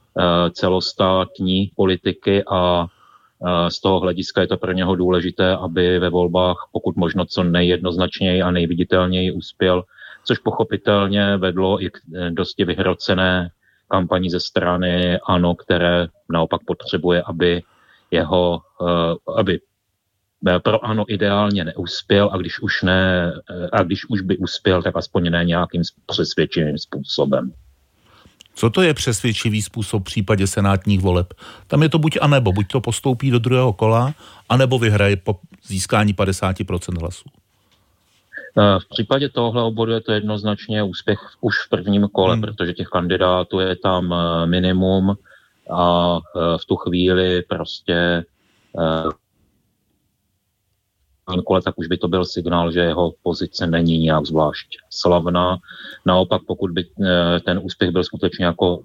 celostátní politiky a z toho hlediska je to pro něho důležité, aby ve volbách pokud možno co nejjednoznačněji a nejviditelněji uspěl, což pochopitelně vedlo i k dosti vyhrocené kampani ze strany ANO, které naopak potřebuje, aby pro ANO ideálně neuspěl a když už by uspěl, tak aspoň ne nějakým přesvědčivým způsobem. Co to je přesvědčivý způsob v případě senátních voleb? Tam je to buď a nebo, buď to postoupí do druhého kola, anebo vyhraje po získání 50% hlasů. V případě tohle obvodu je to jednoznačně úspěch už v prvním kole, protože těch kandidátů je tam minimum a v tu chvíli prostě kole, tak už by to byl signál, že jeho pozice není nějak zvlášť slavná. Naopak, pokud by ten úspěch byl skutečně jako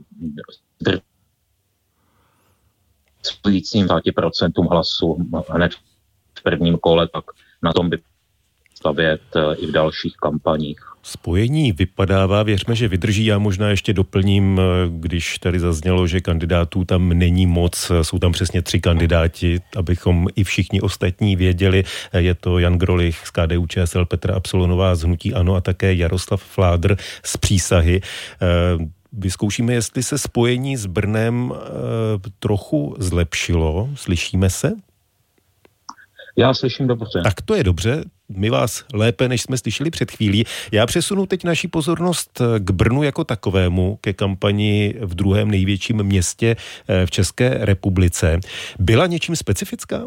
spícím 50% hlasů hned v prvním kole, tak na tom by stavět i v dalších kampaních. Spojení vypadává, věřme, že vydrží. Já možná ještě doplním, když tady zaznělo, že kandidátů tam není moc, jsou tam přesně 3 kandidáti, abychom i všichni ostatní věděli. Je to Jan Grolich z KDU-ČSL, Petra Absolonová z Hnutí ANO a také Jaroslav Fládr z Přísahy. Vyzkoušíme, jestli se spojení s Brnem trochu zlepšilo. Slyšíme se? Já slyším dobře. Tak to je dobře. My vás lépe, než jsme slyšeli před chvílí. Já přesunu teď naši pozornost k Brnu jako takovému, ke kampani v druhém největším městě v České republice. Byla něčím specifická?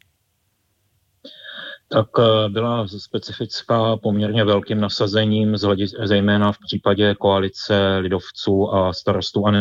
Tak byla specifická poměrně velkým nasazením, zejména v případě koalice lidovců a starostů a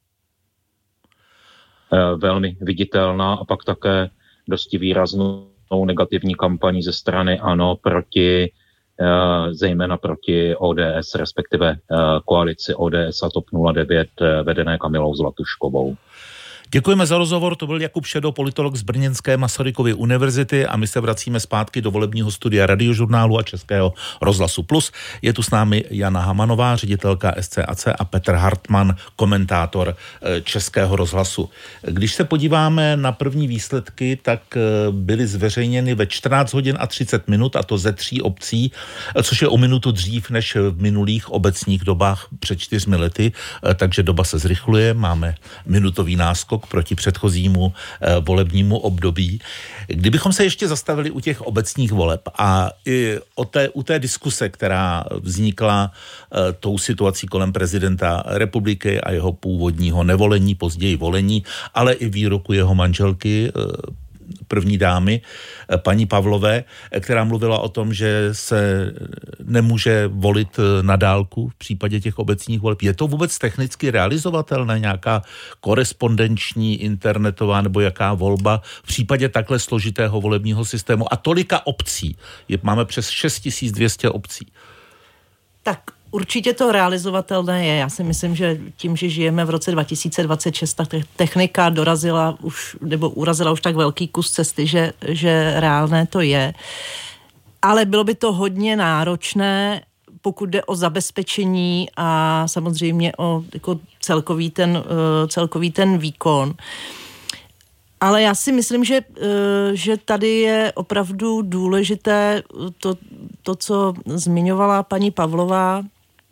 velmi viditelná a pak také dosti výraznou negativní kampaní ze strany ANO zejména proti ODS, respektive koalici ODS a TOP 09 vedené Kamilou Zlatuškovou. Děkujeme za rozhovor, to byl Jakub Šedo, politolog z Brněnské Masarykovy univerzity a my se vracíme zpátky do volebního studia Radiožurnálu a Českého rozhlasu Plus. Je tu s námi Jana Hamanová, ředitelka SCAC a Petr Hartmann, komentátor Českého rozhlasu. Když se podíváme na první výsledky, tak byly zveřejněny ve 14 hodin a 30 minut a to ze 3 obcí, což je o minutu dřív než v minulých obecních dobách před 4 lety, takže doba se zrychluje, máme minutový náskok proti předchozímu volebnímu období. Kdybychom se ještě zastavili u těch obecních voleb a i u té diskuse, která vznikla tou situací kolem prezidenta republiky a jeho původního nevolení, později volení, ale i výroku jeho manželky, první dámy, paní Pavlové, která mluvila o tom, že se nemůže volit na dálku v případě těch obecních voleb. Je to vůbec technicky realizovatelné, nějaká korespondenční, internetová nebo jaká volba v případě takhle složitého volebního systému a tolika obcí? Máme přes 6200 obcí. Tak určitě to realizovatelné je. Já si myslím, že tím, že žijeme v roce 2026, tak technika urazila už tak velký kus cesty, že reálné to je. Ale bylo by to hodně náročné, pokud jde o zabezpečení a samozřejmě o jako celkový ten výkon. Ale já si myslím, že tady je opravdu důležité to, co zmiňovala paní Pavlová.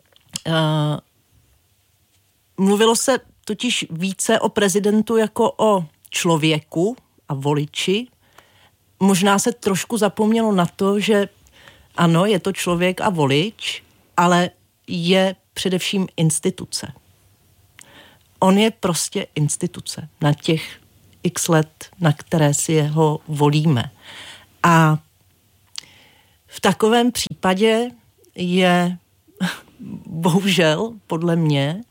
Mluvilo se totiž více o prezidentu jako o člověku a voliči. Možná se trošku zapomnělo na to, že ano, je to člověk a volič, ale je především instituce. On je prostě instituce na těch x let, na které si ho volíme. A v takovém případě je bohužel, podle mě,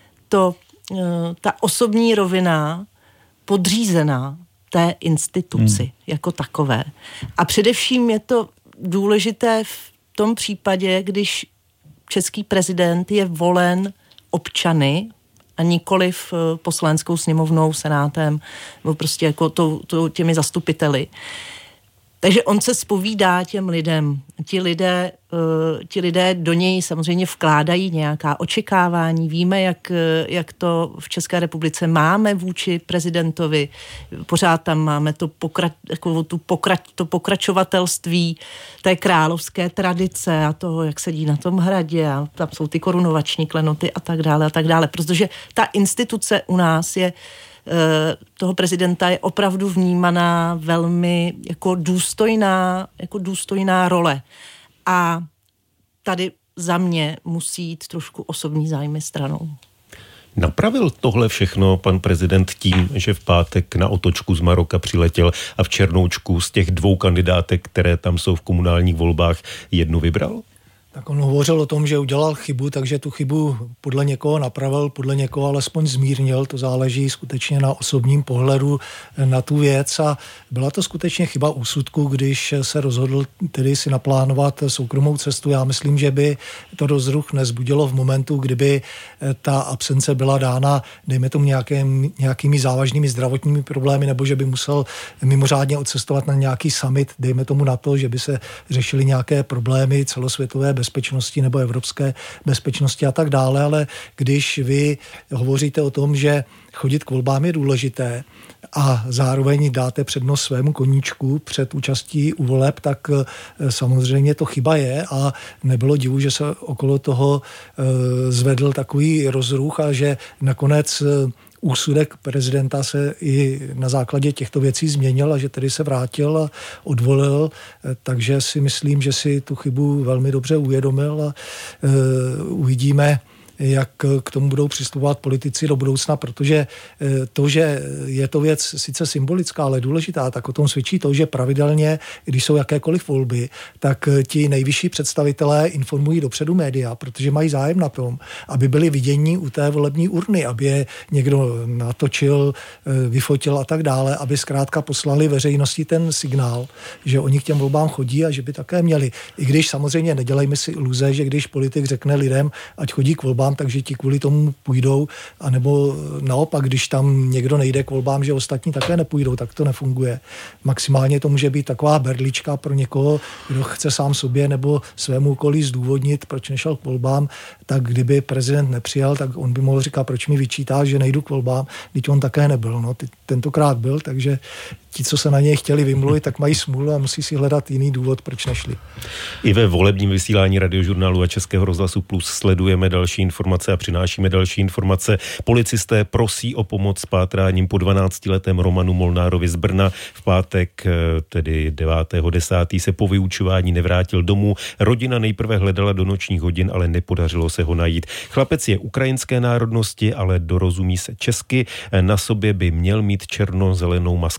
ta osobní rovina podřízená té instituci jako takové. A především je to důležité v tom případě, když český prezident je volen občany a nikoliv poslaneckou sněmovnou, senátem, nebo prostě jako těmi zastupiteli. Takže on se zpovídá těm lidem. Ti lidé do něj samozřejmě vkládají nějaká očekávání. Víme, jak to v České republice máme vůči prezidentovi. Pořád tam máme to pokračovatelství té královské tradice a toho, jak sedí na tom hradě a tam jsou ty korunovační klenoty a tak dále. Protože ta instituce u nás je toho prezidenta je opravdu vnímaná velmi jako důstojná role. A tady za mě musí jít trošku osobní zájmy stranou. Napravil tohle všechno pan prezident tím, že v pátek na otočku z Maroka přiletěl a v Černoučku z těch 2 kandidátek, které tam jsou v komunálních volbách, jednu vybral? Tak on hovořil o tom, že udělal chybu, takže tu chybu podle někoho napravil, podle někoho alespoň zmírnil. To záleží skutečně na osobním pohledu na tu věc a byla to skutečně chyba úsudku, když se rozhodl tedy si naplánovat soukromou cestu. Já myslím, že by to rozruch nezbudilo v momentu, kdyby ta absence byla dána, dejme tomu nějakými závažnými zdravotními problémy, nebo že by musel mimořádně odcestovat na nějaký summit, dejme tomu na to, že by se řešily nějaké problémy celosvětové bezpečnosti nebo evropské bezpečnosti a tak dále, ale když vy hovoříte o tom, že chodit k volbám je důležité a zároveň dáte přednost svému koníčku před účastí u voleb, tak samozřejmě to chyba je a nebylo divu, že se okolo toho zvedl takový rozruch a že nakonec úsudek prezidenta se i na základě těchto věcí změnil a že tedy se vrátil a odvolil, takže si myslím, že si tu chybu velmi dobře uvědomil a uvidíme, jak k tomu budou přistupovat politici do budoucna, protože to, že je to věc sice symbolická, ale důležitá, tak o tom svědčí to, že pravidelně, když jsou jakékoliv volby, tak ti nejvyšší představitelé informují dopředu média, protože mají zájem na tom, aby byli vidění u té volební urny, aby je někdo natočil, vyfotil a tak dále, aby zkrátka poslali veřejnosti ten signál, že oni k těm volbám chodí a že by také měli. I když samozřejmě nedělejme si iluze, že když politik řekne lidem, ať chodí k volbám, takže ti kvůli tomu půjdou, anebo naopak, když tam někdo nejde k volbám, že ostatní také nepůjdou, tak to nefunguje. Maximálně to může být taková berlička pro někoho, kdo chce sám sobě nebo svému okolí zdůvodnit, proč nešel k volbám, tak kdyby prezident nepřijal, tak on by mohl říkat, proč mi vyčítá, že nejdu k volbám, když on také nebyl. No, tentokrát byl, takže ti, co se na něj chtěli vymluvit, tak mají smůlu a musí si hledat jiný důvod, proč nešli. I ve volebním vysílání Radiožurnálu a Českého rozhlasu Plus sledujeme další informace a přinášíme další informace. Policisté prosí o pomoc s pátráním po 12letém Romanu Molnárovi z Brna. V pátek, tedy 9.10. se po vyučování nevrátil domů. Rodina nejprve hledala do nočních hodin, ale nepodařilo se ho najít. Chlapec je ukrajinské národnosti, ale dorozumí se česky. Na sobě by měl mít černo-zelenou maskáčovou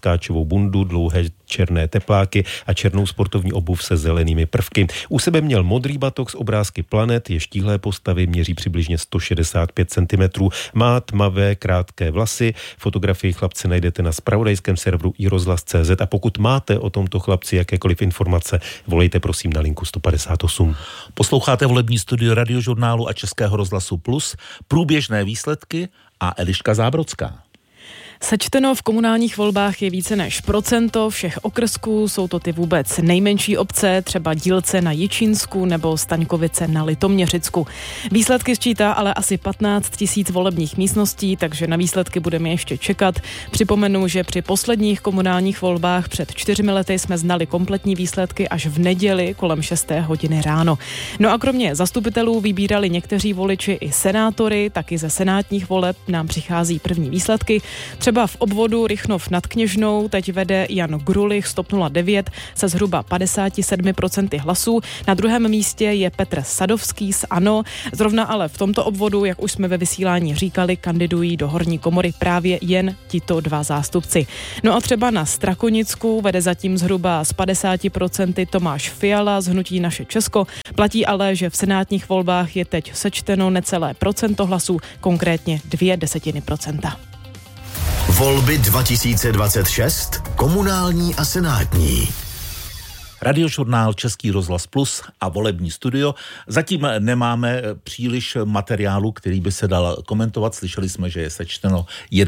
černou bundu, dlouhé černé tepláky a černou sportovní obuv se zelenými prvky. U sebe měl modrý batok s obrázky planet, je štíhlé postavy, měří přibližně 165 cm, má tmavé krátké vlasy. Fotografii chlapce najdete na zpravodajském serveru iRozhlas.cz a pokud máte o tomto chlapci jakékoliv informace, volejte prosím na linku 158. Posloucháte volební studio Radiožurnálu a Českého rozhlasu Plus, průběžné výsledky a Eliška Zábrodská. Sečteno v komunálních volbách je více než procento všech okrsků, jsou to ty vůbec nejmenší obce, třeba Dílce na Jičínsku nebo Staňkovice na Litoměřicku. Výsledky sčítá ale asi 15 000 volebních místností, takže na výsledky budeme ještě čekat. Připomenu, že při posledních komunálních volbách před 4 lety jsme znali kompletní výsledky až v neděli kolem 6 hodiny ráno. No a kromě zastupitelů vybírali někteří voliči i senátory, taky ze senátních voleb nám přichází první výsledky. Třeba v obvodu Rychnov nad Kněžnou teď vede Jan Grulich z TOP 09 se zhruba 57% hlasů. Na druhém místě je Petr Sadovský z ANO. Zrovna ale v tomto obvodu, jak už jsme ve vysílání říkali, kandidují do horní komory právě jen tito dva zástupci. No a třeba na Strakonicku vede zatím zhruba z 50% Tomáš Fiala z hnutí Naše Česko. Platí ale, že v senátních volbách je teď sečteno necelé procento hlasů, konkrétně 0,2%. Volby 2026, komunální a senátní. Radiožurnál Český rozhlas Plus a volební studio. Zatím nemáme příliš materiálu, který by se dal komentovat. Slyšeli jsme, že je sečteno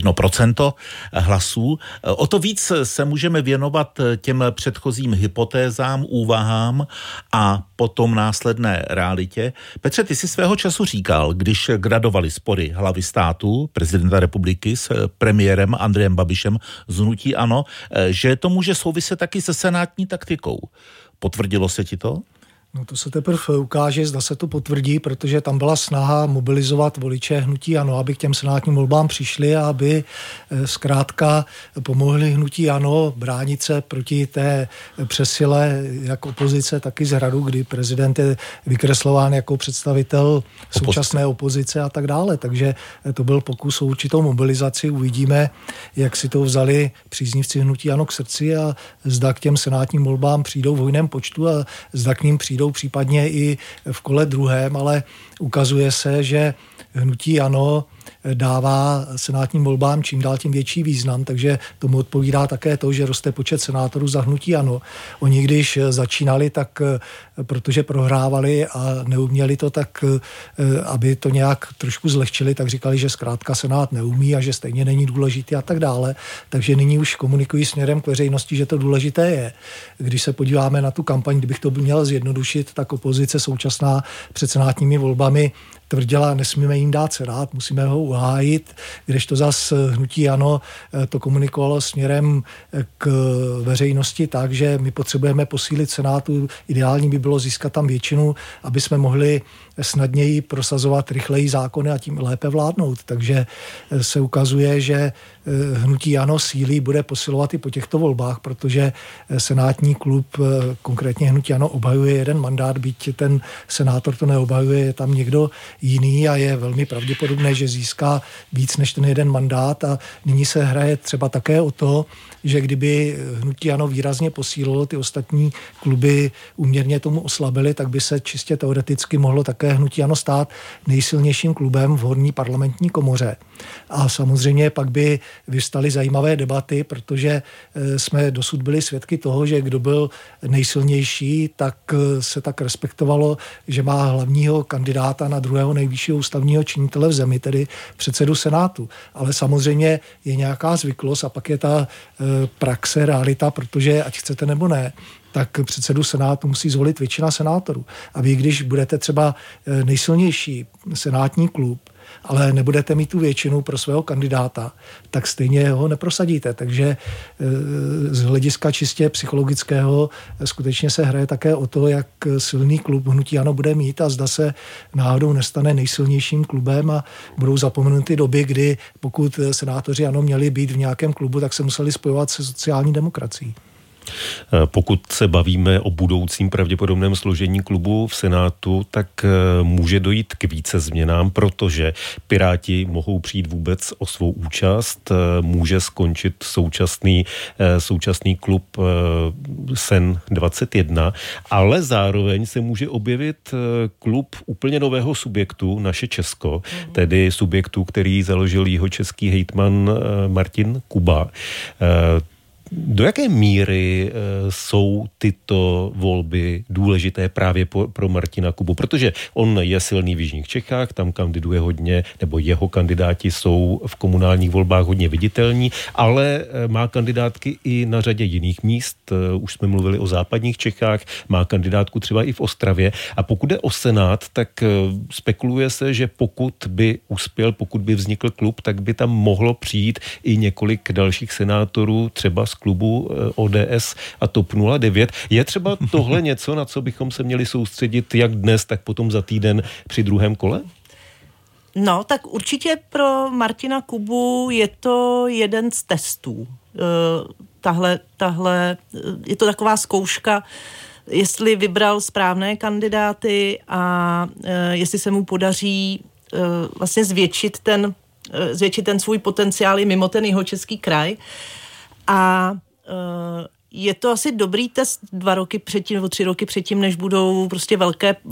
1% hlasů. O to víc se můžeme věnovat těm předchozím hypotézám, úvahám a potom následné realitě. Petře, ty si svého času říkal, když gradovali spory hlavy státu, prezidenta republiky s premiérem Andrejem Babišem z hnutí ANO, že to může souviset taky se senátní taktikou. Potvrdilo se ti to? No to se teprve ukáže, zda se to potvrdí, protože tam byla snaha mobilizovat voliče hnutí ANO, aby k těm senátním volbám přišli a aby zkrátka pomohli hnutí ANO bránit se proti té přesile jak opozice, tak i z Hradu, kdy prezident je vykreslován jako představitel současné opozice a tak dále. Takže to byl pokus o určitou mobilizaci. Uvidíme, jak si to vzali příznivci hnutí ANO k srdci a zda k těm senátním volbám přijdou v hojném počtu a zda k ním přijdou případně i v kole druhém, ale ukazuje se, že hnutí ANO dává senátním volbám čím dál tím větší význam, takže tomu odpovídá také to, že roste počet senátorů za hnutí ANO. Oni když začínali, tak protože prohrávali a neuměli to, tak aby to nějak trošku zlehčili, tak říkali, že zkrátka senát neumí a že stejně není důležitý a tak dále. Takže nyní už komunikují směrem k veřejnosti, že to důležité je. Když se podíváme na tu kampaň, kdybych to měl zjednodušit, tak opozice současná před senátními volbami tvrdila, nesmíme jim dát senát, musíme ho uhájit, kdežto zas hnutí ANO to komunikovalo směrem k veřejnosti tak, že my potřebujeme posílit senátu, ideální by bylo získat tam většinu, aby jsme mohli snadněji prosazovat rychleji zákony a tím lépe vládnout. Takže se ukazuje, že hnutí ANO sílí bude posilovat i po těchto volbách, protože senátní klub, konkrétně hnutí ANO, obhajuje jeden mandát, byť ten senátor to neobhajuje, je tam někdo jiný a je velmi pravděpodobné, že získá víc než ten jeden mandát a nyní se hraje třeba také o to, že kdyby hnutí ANO výrazně posílilo, ty ostatní kluby úměrně tomu oslabily, tak by se čistě teoreticky mohlo také hnutí ANO stát nejsilnějším klubem v horní parlamentní komoře. A samozřejmě pak by vyvstaly zajímavé debaty, protože jsme dosud byli svědky toho, že kdo byl nejsilnější, tak se tak respektovalo, že má hlavního kandidáta na druhého nejvyššího ústavního činitele v zemi, tedy předsedu Senátu. Ale samozřejmě je nějaká zvyklost a pak je ta praxe, realita, protože ať chcete nebo ne, tak předsedu Senátu musí zvolit většina senátorů. A vy, když budete třeba nejsilnější senátní klub, ale nebudete mít tu většinu pro svého kandidáta, tak stejně ho neprosadíte. Takže z hlediska čistě psychologického skutečně se hraje také o to, jak silný klub hnutí ANO bude mít a zda se náhodou nestane nejsilnějším klubem a budou zapomenuty doby, kdy pokud senátoři ANO měli být v nějakém klubu, tak se museli spojovat se sociální demokracií. Pokud se bavíme o budoucím pravděpodobném složení klubu v Senátu, tak může dojít k více změnám, protože Piráti mohou přijít vůbec o svou účast, může skončit současný klub SEN 21, ale zároveň se může objevit klub úplně nového subjektu, Naše Česko, tedy subjektu, který založil jihočeský hejtman Martin Kuba. Do jaké míry jsou tyto volby důležité právě pro Martina Kubu? Protože on je silný v jižních Čechách, tam kandiduje hodně, nebo jeho kandidáti jsou v komunálních volbách hodně viditelní, ale má kandidátky i na řadě jiných míst. Už jsme mluvili o západních Čechách, má kandidátku třeba i v Ostravě. A pokud jde o Senát, tak spekuluje se, že pokud by uspěl, pokud by vznikl klub, tak by tam mohlo přijít i několik dalších senátorů, třeba z klubu ODS a TOP 09. Je třeba tohle něco, na co bychom se měli soustředit jak dnes, tak potom za týden při druhém kole? No, tak určitě pro Martina Kubu je to jeden z testů. Tahle je to taková zkouška, jestli vybral správné kandidáty a jestli se mu podaří vlastně zvětšit ten svůj potenciál i mimo ten jihočeský kraj. A je to asi dobrý test 2 roky předtím nebo 3 roky předtím, než budou prostě